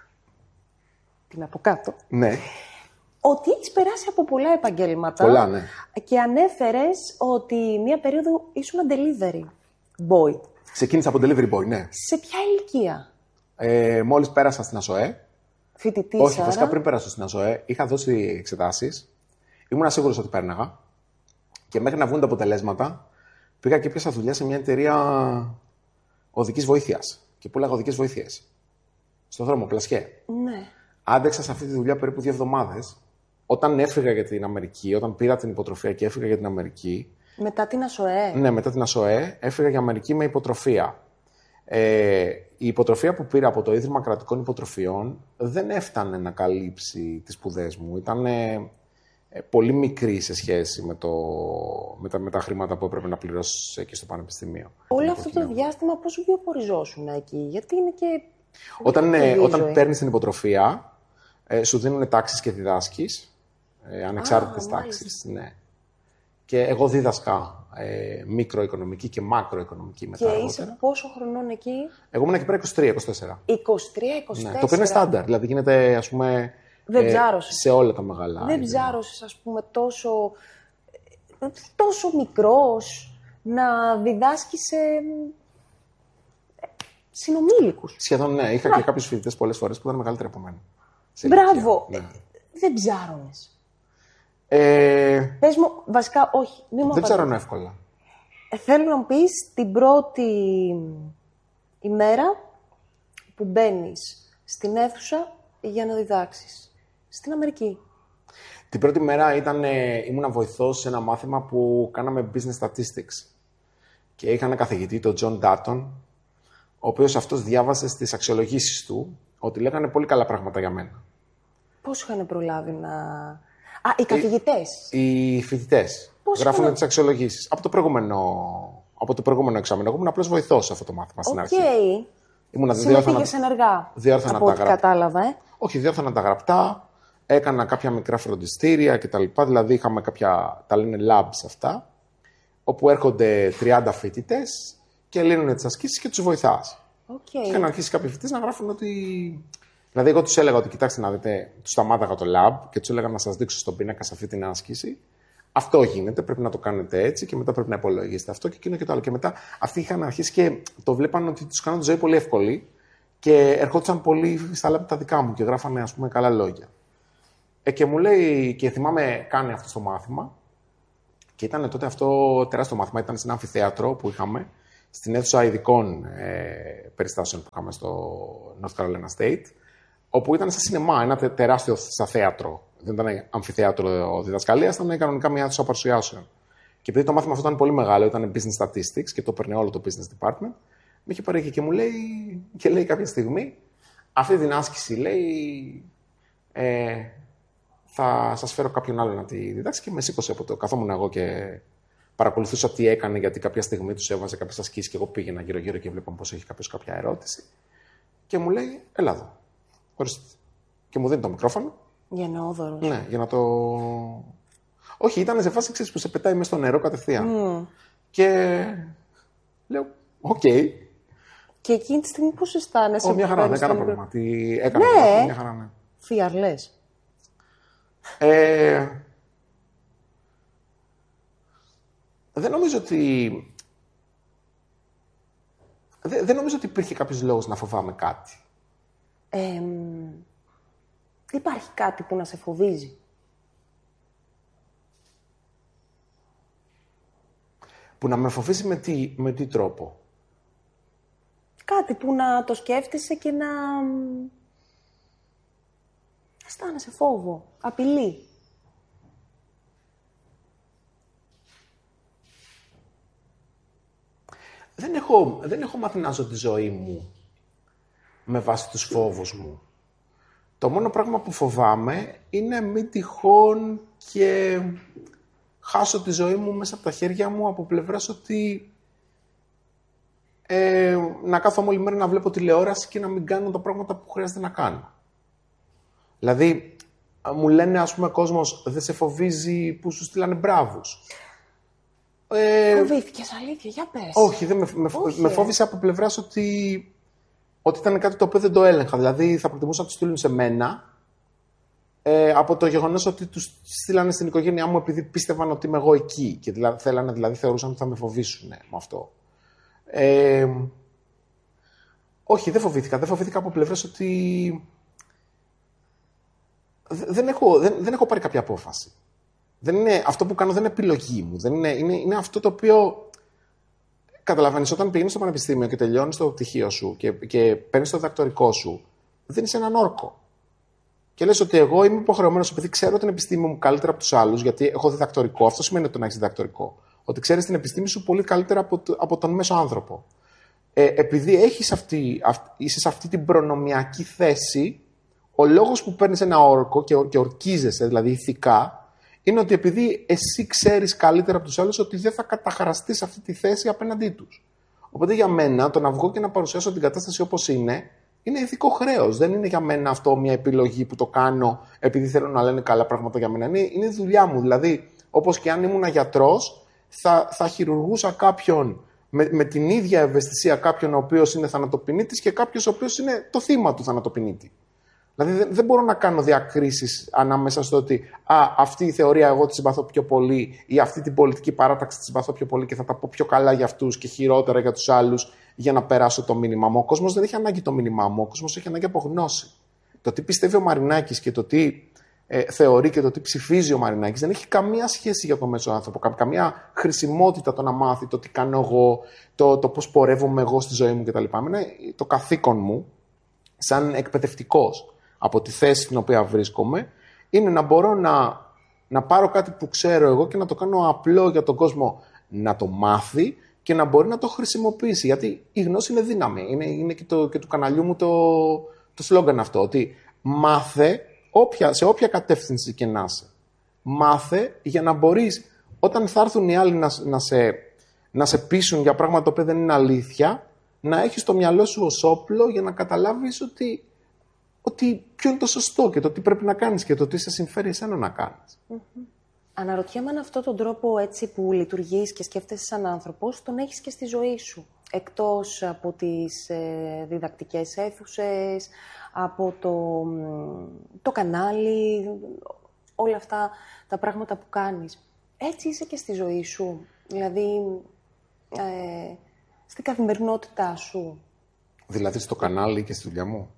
την από κάτω, ναι, ότι έχεις περάσει από πολλά επαγγέλματα. Πολλά, ναι. Και ανέφερες ότι μία περίοδο ήσουν delivery boy. Ξεκίνησα από delivery boy, ναι. Σε ποια ηλικία? Ε, μόλις πέρασα στην ΑΣΟΕ. Φοιτητής, Όχι, άρα. βασικά πριν πέρασω στην ΑΣΟΕ, είχα δώσει εξετάσεις. Ήμουν σίγουρος ότι πέρναγα. Και μέχρι να βγουν τα αποτελέσματα, πήγα και πιάσα δουλειά σε μια εταιρεία οδικής βοήθειας. Και πούλαγα οδικές βοήθειες. Στον δρόμο, πλασιέ. Ναι. Άντεξα σε αυτή τη δουλειά περίπου δύο εβδομάδες. Όταν έφυγα για την Αμερική, όταν πήρα την υποτροφία και έφυγα για την Αμερική. Μετά την ΑΣΟΕ. Ναι, μετά την ΑΣΟΕ, έφυγα για Αμερική με υποτροφία. Ε, η υποτροφία που πήρα από το Ίδρυμα Κρατικών Υποτροφιών δεν έφτανε να καλύψει τις σπουδές μου. Ήταν ε, πολύ μικρή σε σχέση με, το, με, τα, με τα χρήματα που έπρεπε να πληρώσεις εκεί στο πανεπιστήμιο. Όλο αυτό το διάστημα πώς βιοποριζόσουν εκεί, γιατί είναι και... Όταν, ε, όταν παίρνεις την υποτροφία, ε, σου δίνουν τάξεις και διδάσκεις, ε, ανεξάρτητες τάξεις. Ναι. Και εγώ δίδασκα ε, μικροοικονομική και μακροοικονομική μετά. Και είσαι πόσο χρονών εκεί? Εγώ ήμουν εκεί πέρα είκοσι τρία είκοσι τέσσερα. είκοσι τρία είκοσι τέσσερα. Ναι, το οποίο είναι στάνταρ, δηλαδή γίνεται, ας πούμε, δεν ε, σε όλα τα μεγάλα. Δεν ψάρωσες, ας πούμε, τόσο, τόσο μικρός να διδάσκεις σε συνομήλικους. Σχεδόν, ναι. Είχα να. και κάποιους φοιτητές πολλές φορές που ήταν μεγαλύτεροι από μένα. Μπράβο. Ναι. Δεν ψάρωνες. Ε... Πες μου, βασικά, όχι. Μη μου δεν ψάρωνω εύκολα. Ε, θέλω να μου πεις την πρώτη ημέρα που μπαίνεις στην αίθουσα για να διδάξεις. Στην Αμερική. Την πρώτη μέρα ήταν, ε, ήμουνα βοηθός σε ένα μάθημα που κάναμε business statistics. Και είχα ένα καθηγητή, τον John Dutton, ο οποίος αυτός διάβασε στις αξιολογήσεις του ότι λέγανε πολύ καλά πράγματα για μένα. Πώς είχαν προλάβει να... Α, οι καθηγητές. Οι, οι φοιτητές. Γράφουν είχαν... τις αξιολογήσεις. Από το προηγούμενο, από το προηγούμενο εξάμηνο. Εγώ ήμουν απλώς βοηθός σε αυτό το μάθημα στην okay. αρχή. Ήμουνα συμμετείχες να... ενεργά. Διόρθωνα από ό,τι γρα... κατάλαβα, ε. Όχι, διόρθωνα τα γραπτά. Έκανα κάποια μικρά φροντιστήρια κτλ. Δηλαδή είχαμε κάποια, τα λένε labs αυτά, όπου έρχονται τριάντα φοιτητές και λύνουν τις ασκήσεις και τους βοηθάς. Okay. Είχαν αρχίσει κάποιοι φοιτητές να γράφουν ότι. Δηλαδή, εγώ τους έλεγα ότι κοιτάξτε να δείτε, τους σταμάταγα το lab και τους έλεγα να σας δείξω στον πίνακα σε αυτή την άσκηση. Αυτό γίνεται, πρέπει να το κάνετε έτσι και μετά πρέπει να υπολογίσετε αυτό και εκείνο και το άλλο. Και μετά αυτοί είχαν αρχίσει και το βλέπαν ότι τους κάνουν τη ζωή πολύ εύκολη και ερχόντουσαν πολύ στα λάπη τα δικά μου και γράφανε, ας πούμε, καλά λόγια. Ε, και μου λέει, και θυμάμαι, κάνει αυτό το μάθημα. Και ήταν τότε αυτό τεράστιο μάθημα, ήταν σε ένα αμφιθέατρο που είχαμε, στην αίθουσα ειδικών ε, περιστάσεων που είχαμε στο North Carolina State, όπου ήταν σαν σινεμά, ένα τε, τεράστιο στα θέατρο. Δεν ήταν αμφιθέατρο διδασκαλίας, ήταν κανονικά μια αίθουσα παρουσιάσεων. Και επειδή το μάθημα αυτό ήταν πολύ μεγάλο, ήταν business statistics και το παίρνει όλο το business department, με είχε πάρει και μου λέει, και λέει κάποια στιγμή, αυτή την άσκηση λέει, ε, θα σας φέρω κάποιον άλλο να τη διδάξει και με σήκωσε από το. Καθόμουν εγώ και παρακολουθούσα τι έκανε, γιατί κάποια στιγμή τους έβαζε κάποιες ασκήσεις και εγώ πήγαινα γύρω-γύρω και βλέπαμε πώς έχει κάποιος κάποια ερώτηση. Και μου λέει, έλα εδώ. Ορίστε. Και μου δίνει το μικρόφωνο. Για νεόδωρος. Ναι, για να το. Όχι, ήταν σε φάση ξέρεις, που σε πετάει μέσα στο νερό κατευθείαν. Mm. Και λέω, οκ. Okay. Και εκείνη τη στιγμή πώς αισθάνεσαι? Oh, μια χαρά, δεν έκανα πρόβλημα. Τι έκανα, ναι. Μια χαρά, ναι. Φιαρλές. Ε, δεν νομίζω ότι... Δεν, δεν νομίζω ότι υπήρχε κάποιος λόγος να φοβάμαι κάτι. Ε, υπάρχει κάτι που να σε φοβίζει? Που να με φοβίζει με τι, με τι τρόπο? Κάτι που να το σκέφτεσαι και να αισθάνεσαι φόβο, απειλή. Δεν έχω, δεν έχω μάθει να ζω τη ζωή μου με βάση τους φόβους μου. Το μόνο πράγμα που φοβάμαι είναι μη τυχόν και χάσω τη ζωή μου μέσα από τα χέρια μου από πλευράς ότι ε, να κάθομαι όλη μέρα να βλέπω τηλεόραση και να μην κάνω τα πράγματα που χρειάζεται να κάνω. Δηλαδή, μου λένε, ας πούμε, κόσμος, δεν σε φοβίζει που σου στείλανε μπράβους. Ε, Φοβήθηκες, αλήθεια, για πες. Όχι, δεν με, με, όχι, με φόβησε από πλευράς ότι, ότι ήταν κάτι το οποίο δεν το έλεγχα. Δηλαδή, θα προτιμούσα να το στείλουν σε μένα ε, από το γεγονός ότι τους στείλανε στην οικογένειά μου επειδή πίστευαν ότι είμαι εγώ εκεί. Και δηλαδή, θέλανε, δηλαδή θεωρούσαν ότι θα με φοβήσουν με αυτό. Ε, όχι, δεν φοβήθηκα. Δεν φοβήθηκα από πλευράς ότι δεν έχω, δεν, δεν έχω πάρει κάποια απόφαση. Δεν είναι, αυτό που κάνω δεν είναι επιλογή μου. Δεν είναι, είναι, είναι αυτό το οποίο καταλαβαίνεις όταν πηγαίνεις στο πανεπιστήμιο και τελειώνεις το πτυχίο σου και, και παίρνεις το διδακτορικό σου, δεν είσαι έναν όρκο. Και λες ότι εγώ είμαι υποχρεωμένος, επειδή ξέρω την επιστήμη μου καλύτερα από τους άλλους, γιατί έχω διδακτορικό. Αυτό σημαίνει ότι να έχεις διδακτορικό. Ότι ξέρεις την επιστήμη σου πολύ καλύτερα από, από τον μέσο άνθρωπο. Ε, επειδή έχεις αυτή, αυ, είσαι σε αυτή την προνομιακή θέση, ο λόγος που παίρνεις ένα όρκο και, και ορκίζεσαι, δηλαδή ηθικά, είναι ότι επειδή εσύ ξέρεις καλύτερα από τους άλλους ότι δεν θα καταχραστείς αυτή τη θέση απέναντί τους. Οπότε για μένα το να βγω και να παρουσιάσω την κατάσταση όπως είναι, είναι ηθικό χρέος. Δεν είναι για μένα αυτό μια επιλογή που το κάνω επειδή θέλω να λένε καλά πράγματα για μένα. Είναι, είναι δουλειά μου. Δηλαδή, όπως και αν ήμουν γιατρός, θα, θα χειρουργούσα κάποιον με, με την ίδια ευαισθησία, κάποιον ο οποίος είναι θανατοποιητής και κάποιος ο οποίος είναι το θύμα του θανατοποιητή. Δηλαδή δεν, δεν μπορώ να κάνω διακρίσεις ανάμεσα στο ότι α, αυτή η θεωρία εγώ τη συμπαθώ πιο πολύ ή αυτή την πολιτική παράταξη τη συμπαθώ πιο πολύ και θα τα πω πιο καλά για αυτούς και χειρότερα για τους άλλους για να περάσω το μήνυμά μου. Ο κόσμος δεν έχει ανάγκη το μήνυμά μου, ο κόσμος έχει ανάγκη από γνώση. Το τι πιστεύει ο Μαρινάκης και το τι ε, θεωρεί και το τι ψηφίζει ο Μαρινάκης δεν έχει καμία σχέση για τον μέσο άνθρωπο, κα, καμία χρησιμότητα το να μάθει, το τι κάνω εγώ, το, το πώς πορεύομαι εγώ στη ζωή μου κτλ. Είναι το καθήκον μου σαν εκπαιδευτικός από τη θέση στην οποία βρίσκομαι, είναι να μπορώ να, να πάρω κάτι που ξέρω εγώ και να το κάνω απλό για τον κόσμο να το μάθει και να μπορεί να το χρησιμοποιήσει. Γιατί η γνώση είναι δύναμη. Είναι, είναι και, το, και του καναλιού μου το, το σλόγγαν αυτό, ότι μάθε όποια, σε όποια κατεύθυνση και να είσαι. Μάθε για να μπορείς, όταν θα έρθουν οι άλλοι να, να, σε, να σε πείσουν για πράγματα που δεν είναι αλήθεια, να έχεις το μυαλό σου ως όπλο για να καταλάβεις ότι ότι ποιο είναι το σωστό και το τι πρέπει να κάνεις και το τι σε συμφέρει εσένα να κάνεις. Mm-hmm. Αναρωτιέμαι αν αυτόν τον τρόπο έτσι που λειτουργείς και σκέφτεσαι σαν άνθρωπος, τον έχεις και στη ζωή σου. Εκτός από τις ε, διδακτικές αίθουσες, από το, το κανάλι, όλα αυτά τα πράγματα που κάνεις. Έτσι είσαι και στη ζωή σου. Δηλαδή, ε, στην καθημερινότητά σου. Δηλαδή στο κανάλι και στη δουλειά μου.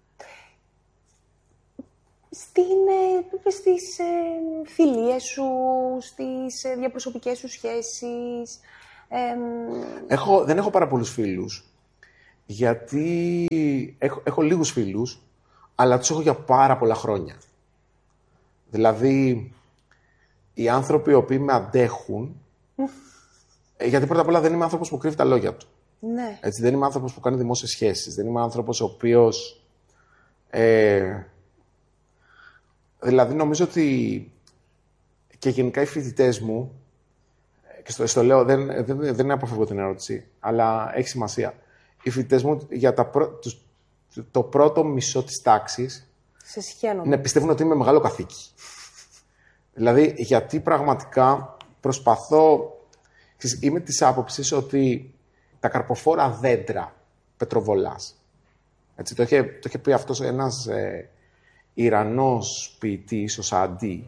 Στην, στις ε, φιλίες σου, στις ε, διαπροσωπικές σου σχέσεις. Ε, έχω, δεν έχω πάρα πολλούς φίλους, γιατί έχω, έχω λίγους φίλους, αλλά τους έχω για πάρα πολλά χρόνια. Δηλαδή, οι άνθρωποι οι οποίοι με αντέχουν, γιατί πρώτα απ' όλα δεν είμαι άνθρωπος που κρύβει τα λόγια του. Ναι. Έτσι, δεν είμαι άνθρωπος που κάνει δημόσιες σχέσεις. Δεν είμαι άνθρωπος ο οποίος... Ε, δηλαδή, νομίζω ότι και γενικά οι φοιτητές μου, και στο, στο λέω, δεν, δεν, δεν αποφεύγω την ερώτηση, αλλά έχει σημασία. Οι φοιτητές μου για τα πρω, τους, το πρώτο μισό της τάξης σε συχαίνομαι. Ναι, πιστεύουν ότι είμαι μεγάλο καθήκη. Δηλαδή, γιατί πραγματικά προσπαθώ... Είμαι της άποψης ότι τα καρποφόρα δέντρα πετροβολάς. Έτσι, το, είχε, το είχε πει αυτός ένας ε, Ιρανός ποιητής, ο Σαντί,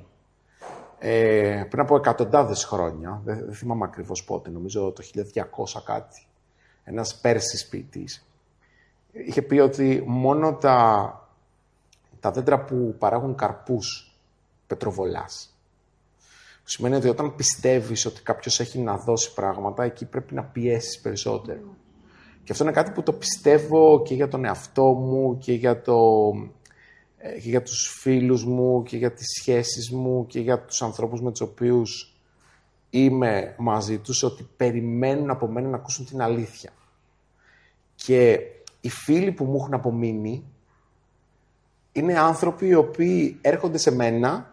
ε, πριν από εκατοντάδες χρόνια, δεν, δεν θυμάμαι ακριβώς πότε, νομίζω το χίλια διακόσια κάτι, ένας Πέρσης ποιητής, είχε πει ότι μόνο τα, τα δέντρα που παράγουν καρπούς πετροβολάς. Που σημαίνει ότι όταν πιστεύεις ότι κάποιος έχει να δώσει πράγματα, εκεί πρέπει να πιέσεις περισσότερο. Mm. Και αυτό είναι κάτι που το πιστεύω και για τον εαυτό μου και για, το, και για τους φίλους μου και για τις σχέσεις μου και για τους ανθρώπους με τους οποίους είμαι μαζί τους, ότι περιμένουν από μένα να ακούσουν την αλήθεια. Και οι φίλοι που μου έχουν απομείνει είναι άνθρωποι οι οποίοι έρχονται σε μένα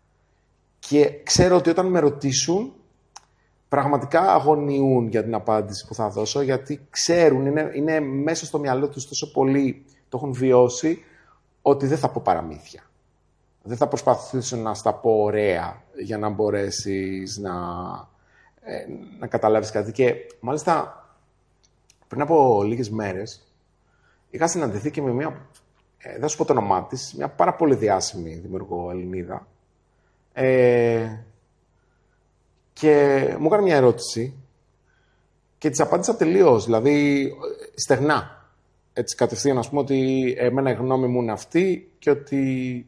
και ξέρω ότι όταν με ρωτήσουν, πραγματικά αγωνιούν για την απάντηση που θα δώσω, γιατί ξέρουν, είναι, είναι μέσα στο μυαλό τους τόσο πολύ, το έχουν βιώσει, ότι δεν θα πω παραμύθια. Δεν θα προσπαθήσω να στα πω ωραία για να μπορέσεις να, ε, να καταλάβεις κάτι. Και μάλιστα, πριν από λίγες μέρες, είχα συναντηθεί και με μια, ε, δεν σου πω το όνομά της, μια πάρα πολύ διάσημη δημιουργό Ελληνίδα, Ε, και μου έκανε μια ερώτηση και της απάντησα τελείως, δηλαδή στεγνά. Έτσι κατευθείαν, ας πούμε, ότι εμένα η γνώμη μου είναι αυτή και ότι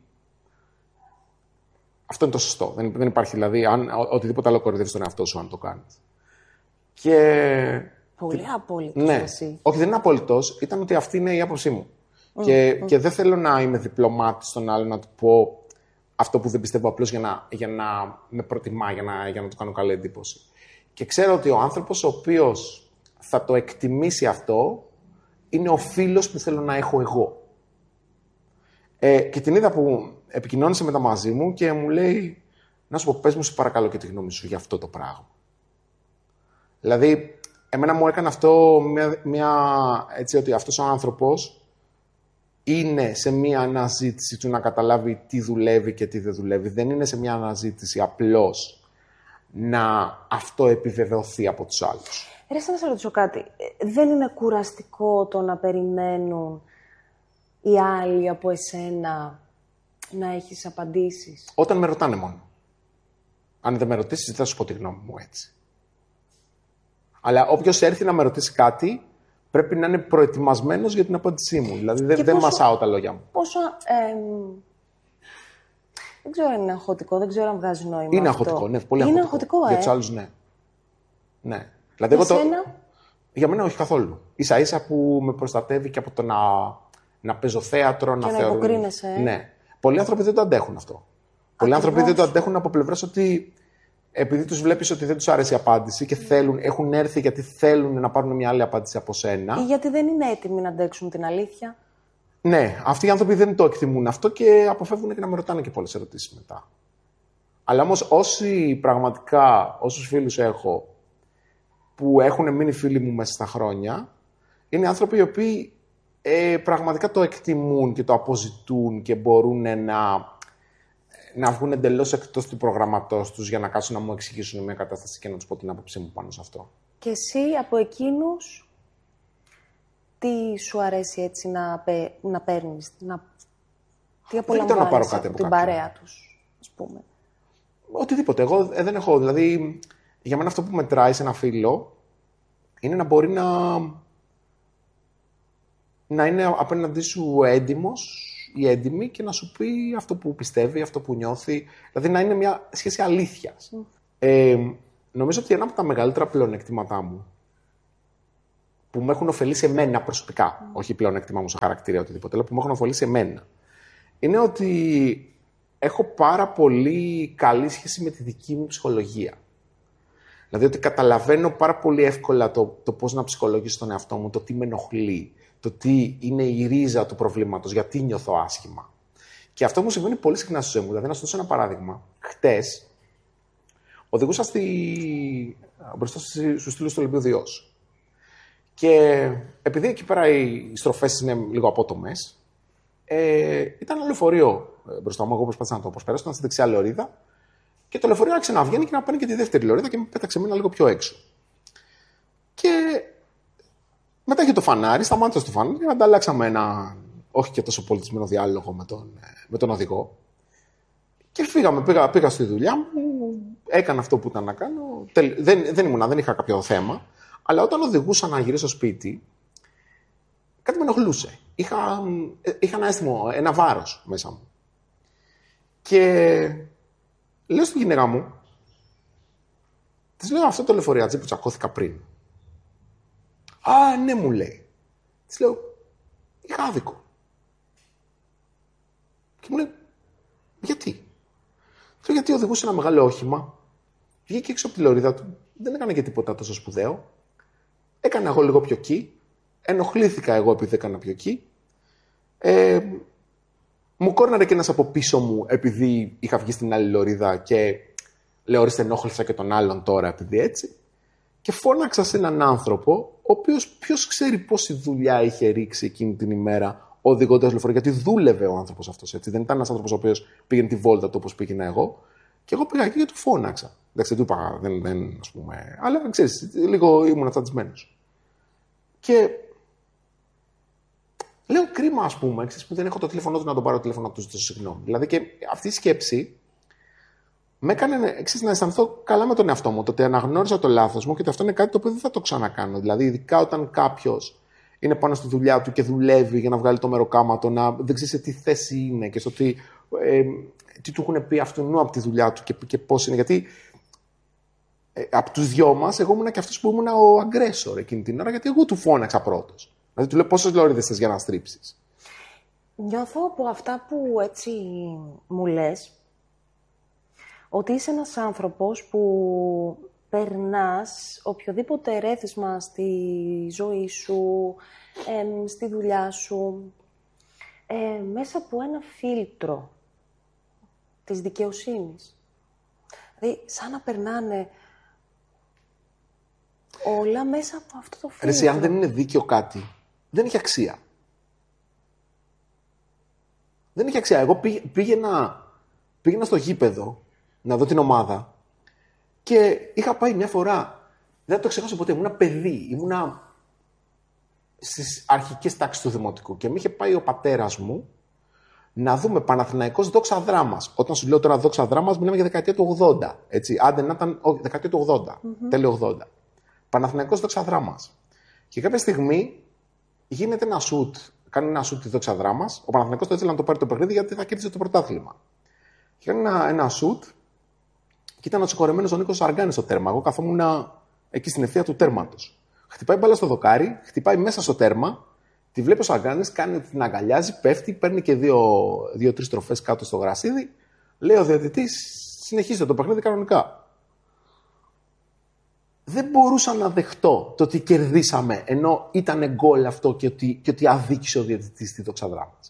αυτό είναι το σωστό. Δεν, δεν υπάρχει, δηλαδή, αν, ο, οτιδήποτε άλλο κορυδεύεις τον εαυτό σου αν το κάνεις. Και... Πολύ απόλυτος. Ναι, εσύ. Όχι, δεν είναι απόλυτος, ήταν ότι αυτή είναι η άποψή μου. Mm, και, mm. και δεν θέλω να είμαι διπλωμάτης στον άλλο να του πω αυτό που δεν πιστεύω απλώς για να, για να με προτιμά, για να, για να του κάνω καλή εντύπωση. Και ξέρω ότι ο άνθρωπος ο οποίος θα το εκτιμήσει αυτό είναι ο φίλος που θέλω να έχω εγώ. Ε, και την είδα που επικοινώνησε μετά μαζί μου και μου λέει, να σου πω, πες μου σε παρακαλώ και τη γνώμη σου για αυτό το πράγμα. Δηλαδή, εμένα μου έκανε αυτό μια, μια έτσι ότι αυτός ο άνθρωπος είναι σε μια αναζήτηση του να καταλάβει τι δουλεύει και τι δεν δουλεύει. Δεν είναι σε μια αναζήτηση απλώς να αυτό επιβεβαιωθεί από τους άλλους. Ρε, να σε ρωτήσω κάτι. Δεν είναι κουραστικό το να περιμένουν οι άλλοι από εσένα να έχεις απαντήσεις? Όταν με ρωτάνε μόνο. Αν δεν με ρωτήσεις, δεν θα σου πω τη γνώμη μου έτσι. Αλλά όποιος έρθει να με ρωτήσει κάτι, πρέπει να είναι προετοιμασμένος για την απάντησή μου. Δηλαδή δεν, δεν μασάω τα λόγια μου. Πόσο... Ε, δεν ξέρω αν είναι αγχωτικό, δεν ξέρω αν βγάζει νόημα. Είναι αυτό. αγχωτικό, ναι, πολύ είναι αγχωτικό. αγχωτικό, ε. Για τους άλλους, ναι. ναι. Δηλαδή, εγώ το... Για μένα όχι καθόλου. Ίσα ίσα που με προστατεύει και από το να, να παίζω θέατρο, και να, να θεωρούν... υποκρίνεσαι. Ε. Ναι. Πολλοί άνθρωποι δεν το αντέχουν αυτό. Πολλοί Ακριβώς. άνθρωποι δεν το αντέχουν από πλευράς ότι επειδή τους βλέπεις ότι δεν τους άρεσε η απάντηση και θέλουν, έχουν έρθει γιατί θέλουν να πάρουν μια άλλη απάντηση από σένα. Ή γιατί δεν είναι έτοιμοι να αντέξουν την αλήθεια. Ναι, αυτοί οι άνθρωποι δεν το εκτιμούν αυτό και αποφεύγουν και να με ρωτάνε και πολλές ερωτήσεις μετά. Αλλά όμως όσοι πραγματικά, όσους φίλους έχω που έχουν μείνει φίλοι μου μέσα στα χρόνια, είναι άνθρωποι οι οποίοι ε, πραγματικά το εκτιμούν και το αποζητούν και μπορούν να, να βγουν εντελώς εκτός του προγραμματός τους για να κάτσουν να μου εξηγήσουν μια κατάσταση και να τους πω την άποψή μου πάνω σε αυτό. Και εσύ από εκείνους, τι σου αρέσει έτσι να, πε, να παίρνεις, να... τι απολαμβάνεις να πάρω κάτι από από την κάποιον. παρέα τους, ας πούμε? Οτιδήποτε. Εγώ ε, δεν έχω. Δηλαδή, για μένα αυτό που μετράει σε ένα φίλο είναι να μπορεί να, να είναι απέναντί σου έντιμος ή έντιμη και να σου πει αυτό που πιστεύει, αυτό που νιώθει. Δηλαδή, να είναι μια σχέση αλήθειας. Mm. Ε, νομίζω ότι ένα από τα μεγαλύτερα πλεονεκτήματά μου που με έχουν ωφελήσει εμένα προσωπικά, mm. όχι πλεονέκτημά μου σαν χαρακτήρα οτιδήποτε, αλλά που με έχουν ωφελήσει εμένα, είναι ότι έχω πάρα πολύ καλή σχέση με τη δική μου ψυχολογία. Δηλαδή ότι καταλαβαίνω πάρα πολύ εύκολα το, το πώς να ψυχολογήσω τον εαυτό μου, το τι με ενοχλεί, το τι είναι η ρίζα του προβλήματος, γιατί νιώθω άσχημα. Και αυτό μου συμβαίνει πολύ συχνά στη ζωή μου. Δηλαδή, να σου δώσω ένα παράδειγμα. Χτες, οδηγούσα στη... μπροστά στους στήλους του Ολυμπίου Διός. Και επειδή εκεί πέρα οι στροφές είναι λίγο απότομες, ε, ήταν ένα λεωφορείο μπροστά μου. Εγώ προσπάθησα να το προσπεράσω, ήταν στη δεξιά λεωρίδα. Και το λεωφορείο άρχισε να βγαίνει και να παίρνει και τη δεύτερη λεωρίδα και με πέταξε εμένα λίγο πιο έξω. Και μετά είχε το φανάρι, σταμάτησε το φανάρι και ανταλλάξαμε ένα όχι και τόσο πολιτισμένο διάλογο με τον, με τον οδηγό. Και φύγαμε, πήγα, πήγα στη δουλειά μου, έκανα αυτό που ήταν να κάνω. Τελ, δεν, δεν ήμουνα, δεν είχα κάποιο θέμα. Αλλά όταν οδηγούσα να γυρίσω στο σπίτι, κάτι με ενοχλούσε. Είχα, είχα ένα αίσθημα, ένα βάρος μέσα μου. Και λέω στη γυναίκα μου, της λέω αυτό το λεωφορείατζι που τσακώθηκα πριν. Α, ναι, μου λέει. Της λέω, είχα άδικο. Και μου λέει, γιατί. Της λέω, γιατί οδηγούσε ένα μεγάλο όχημα, βγήκε έξω από τη λωρίδα του, δεν έκανε και τίποτα τόσο σπουδαίο. Έκανα εγώ λίγο πιο εκεί, ενοχλήθηκα εγώ επειδή έκανα πιο εκεί. Ε, μου κόρναρε και ένας από πίσω μου επειδή είχα βγει στην άλλη λωρίδα και λέω, ορίστε, ενόχλησα και τον άλλον τώρα επειδή έτσι. Και φώναξα σε έναν άνθρωπο, ο οποίος ποιος ξέρει πόση δουλειά είχε ρίξει εκείνη την ημέρα οδηγώντας λεωφορείο, γιατί δούλευε ο άνθρωπος αυτός έτσι. Δεν ήταν ένας άνθρωπος ο οποίος πήγαινε τη βόλτα του όπως πήγαινα εγώ. Και εγώ πήγα εκεί και του φώναξα. Εντάξει, δεν του είπα, δεν, δεν, ας πούμε. Αλλά ξέρεις, λίγο ήμουν αυτατισμένος. Και λέω, κρίμα, ας πούμε, ξέρεις, που δεν έχω το τηλέφωνο του να τον πάρω το τηλέφωνο να του ζητήσω συγγνώμη. Δηλαδή και αυτή η σκέψη με έκανε εξής, να αισθανθώ καλά με τον εαυτό μου. Το ότι αναγνώρισα το λάθος μου και ότι αυτό είναι κάτι το οποίο δεν θα το ξανακάνω. Δηλαδή, ειδικά όταν κάποιος είναι πάνω στη δουλειά του και δουλεύει για να βγάλει το μεροκάματο, να δεν ξέρει σε τι θέση είναι και στο τι, ε, τι του έχουν πει αυτού από τη δουλειά του και, και πώς είναι. Γιατί ε, από τους δυο μας, εγώ ήμουν και αυτός που ήμουν ο αγκρέσορ εκείνη την ώρα, γιατί εγώ του φώναξα πρώτος. Δηλαδή, του λέω πόσες λωρίδες θες για να στρίψεις. Νιώθω από αυτά που έτσι μου λες, ότι είσαι ένας άνθρωπος που περνάς οποιοδήποτε ερέθισμα στη ζωή σου, ε, στη δουλειά σου, ε, μέσα από ένα φίλτρο της δικαιοσύνης. Δηλαδή, σαν να περνάνε όλα μέσα από αυτό το φίλτρο. Εσύ, αν δεν είναι δίκαιο κάτι, δεν έχει αξία. Δεν έχει αξία. Εγώ πήγαινα, πήγαινα στο γήπεδο να δω την ομάδα και είχα πάει μια φορά, δεν το ξεχάσω ποτέ, ήμουνα παιδί, ήμουνα στις αρχικές τάξεις του δημοτικού και με είχε πάει ο πατέρας μου να δούμε Παναθηναϊκός Δόξα Δράμας. Όταν σου λέω τώρα Δόξα Δράμας, μιλάμε για δεκαετία του ογδόντα. Έτσι. Άντε να ήταν, όχι, δεκαετία του ογδόντα, mm-hmm. τέλειο ογδόντα. Παναθηναϊκός Δόξα Δράμας. Και κάποια στιγμή γίνεται ένα σουτ, κάνει ένα σουτ τη Δόξα Δράμας. Ο Παναθηναϊκός το ήθελε να το πάρει το παιχνίδι γιατί θα κέρδισε το πρωτάθλημα. Και κάνει ένα, ένα σουτ και ήταν ο συγχωρεμένος ο Νίκος Αργάνης στο τέρμα. Εγώ καθόμουν εκεί στην ευθεία του τέρματος. Χτυπάει μπάλα στο δοκάρι, χτυπάει μέσα στο τέρμα, τη βλέπει ο Σαγκάνης, κάνει την αγκαλιάζει, πέφτει, παίρνει και δύο-τρεις δύο, τροφές κάτω στο γρασίδι. Λέει ο διαιτητής, συνεχίστε το παιχνίδι κανονικά. Δεν μπορούσα να δεχτώ το ότι κερδίσαμε, ενώ ήταν γκολ αυτό και ότι, και ότι αδίκησε ο διαιτητής στη Δόξα Δράμας.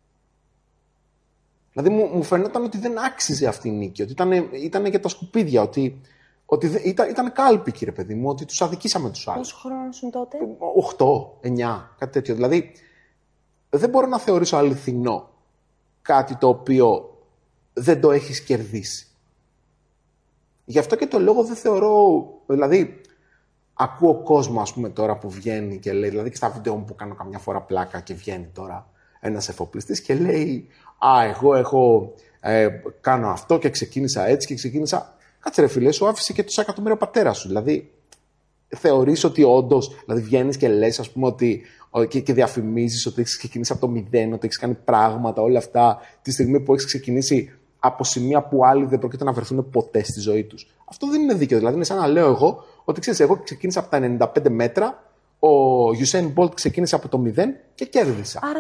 Δηλαδή μου, μου φαινόταν ότι δεν άξιζε αυτή η νίκη, ότι ήταν, ήταν για τα σκουπίδια, ότι, ότι ήταν, ήταν κάλπη, κύριε παιδί μου, ότι τους αδικήσαμε τους άλλους. Πόσο χρόνο ήσουν τότε? Οχτώ, εννιά, κάτι τέτοιο. Δηλαδή δεν μπορώ να θεωρήσω αληθινό κάτι το οποίο δεν το έχεις κερδίσει. Γι' αυτό και το λόγο δεν θεωρώ, δηλαδή ακούω κόσμο, ας πούμε, τώρα που βγαίνει και λέει, δηλαδή και στα βίντεο μου που κάνω καμιά φορά πλάκα και βγαίνει τώρα ένας εφοπλιστής και λέει «Α, εγώ έχω, ε, κάνω αυτό και ξεκίνησα έτσι και ξεκίνησα...» Κάτσε ρε φίλε, σου άφησε και τόσα εκατομμύρια ο πατέρας σου. Δηλαδή, θεωρείς ότι όντως, δηλαδή βγαίνεις και λες, ας πούμε, ότι, και, και διαφημίζεις ότι έχεις ξεκινήσει από το μηδέν, ότι έχεις κάνει πράγματα, όλα αυτά, τη στιγμή που έχεις ξεκινήσει από σημεία που άλλοι δεν πρόκειται να βρεθούν ποτέ στη ζωή τους. Αυτό δεν είναι δίκαιο. Δηλαδή, είναι σαν να λέω εγώ ότι ξέρεις, εγώ ξεκίνησα από τα ενενήντα πέντε μέτρα, ο Usain Bolt ξεκίνησε από το μηδέν και κέρδισα. Άρα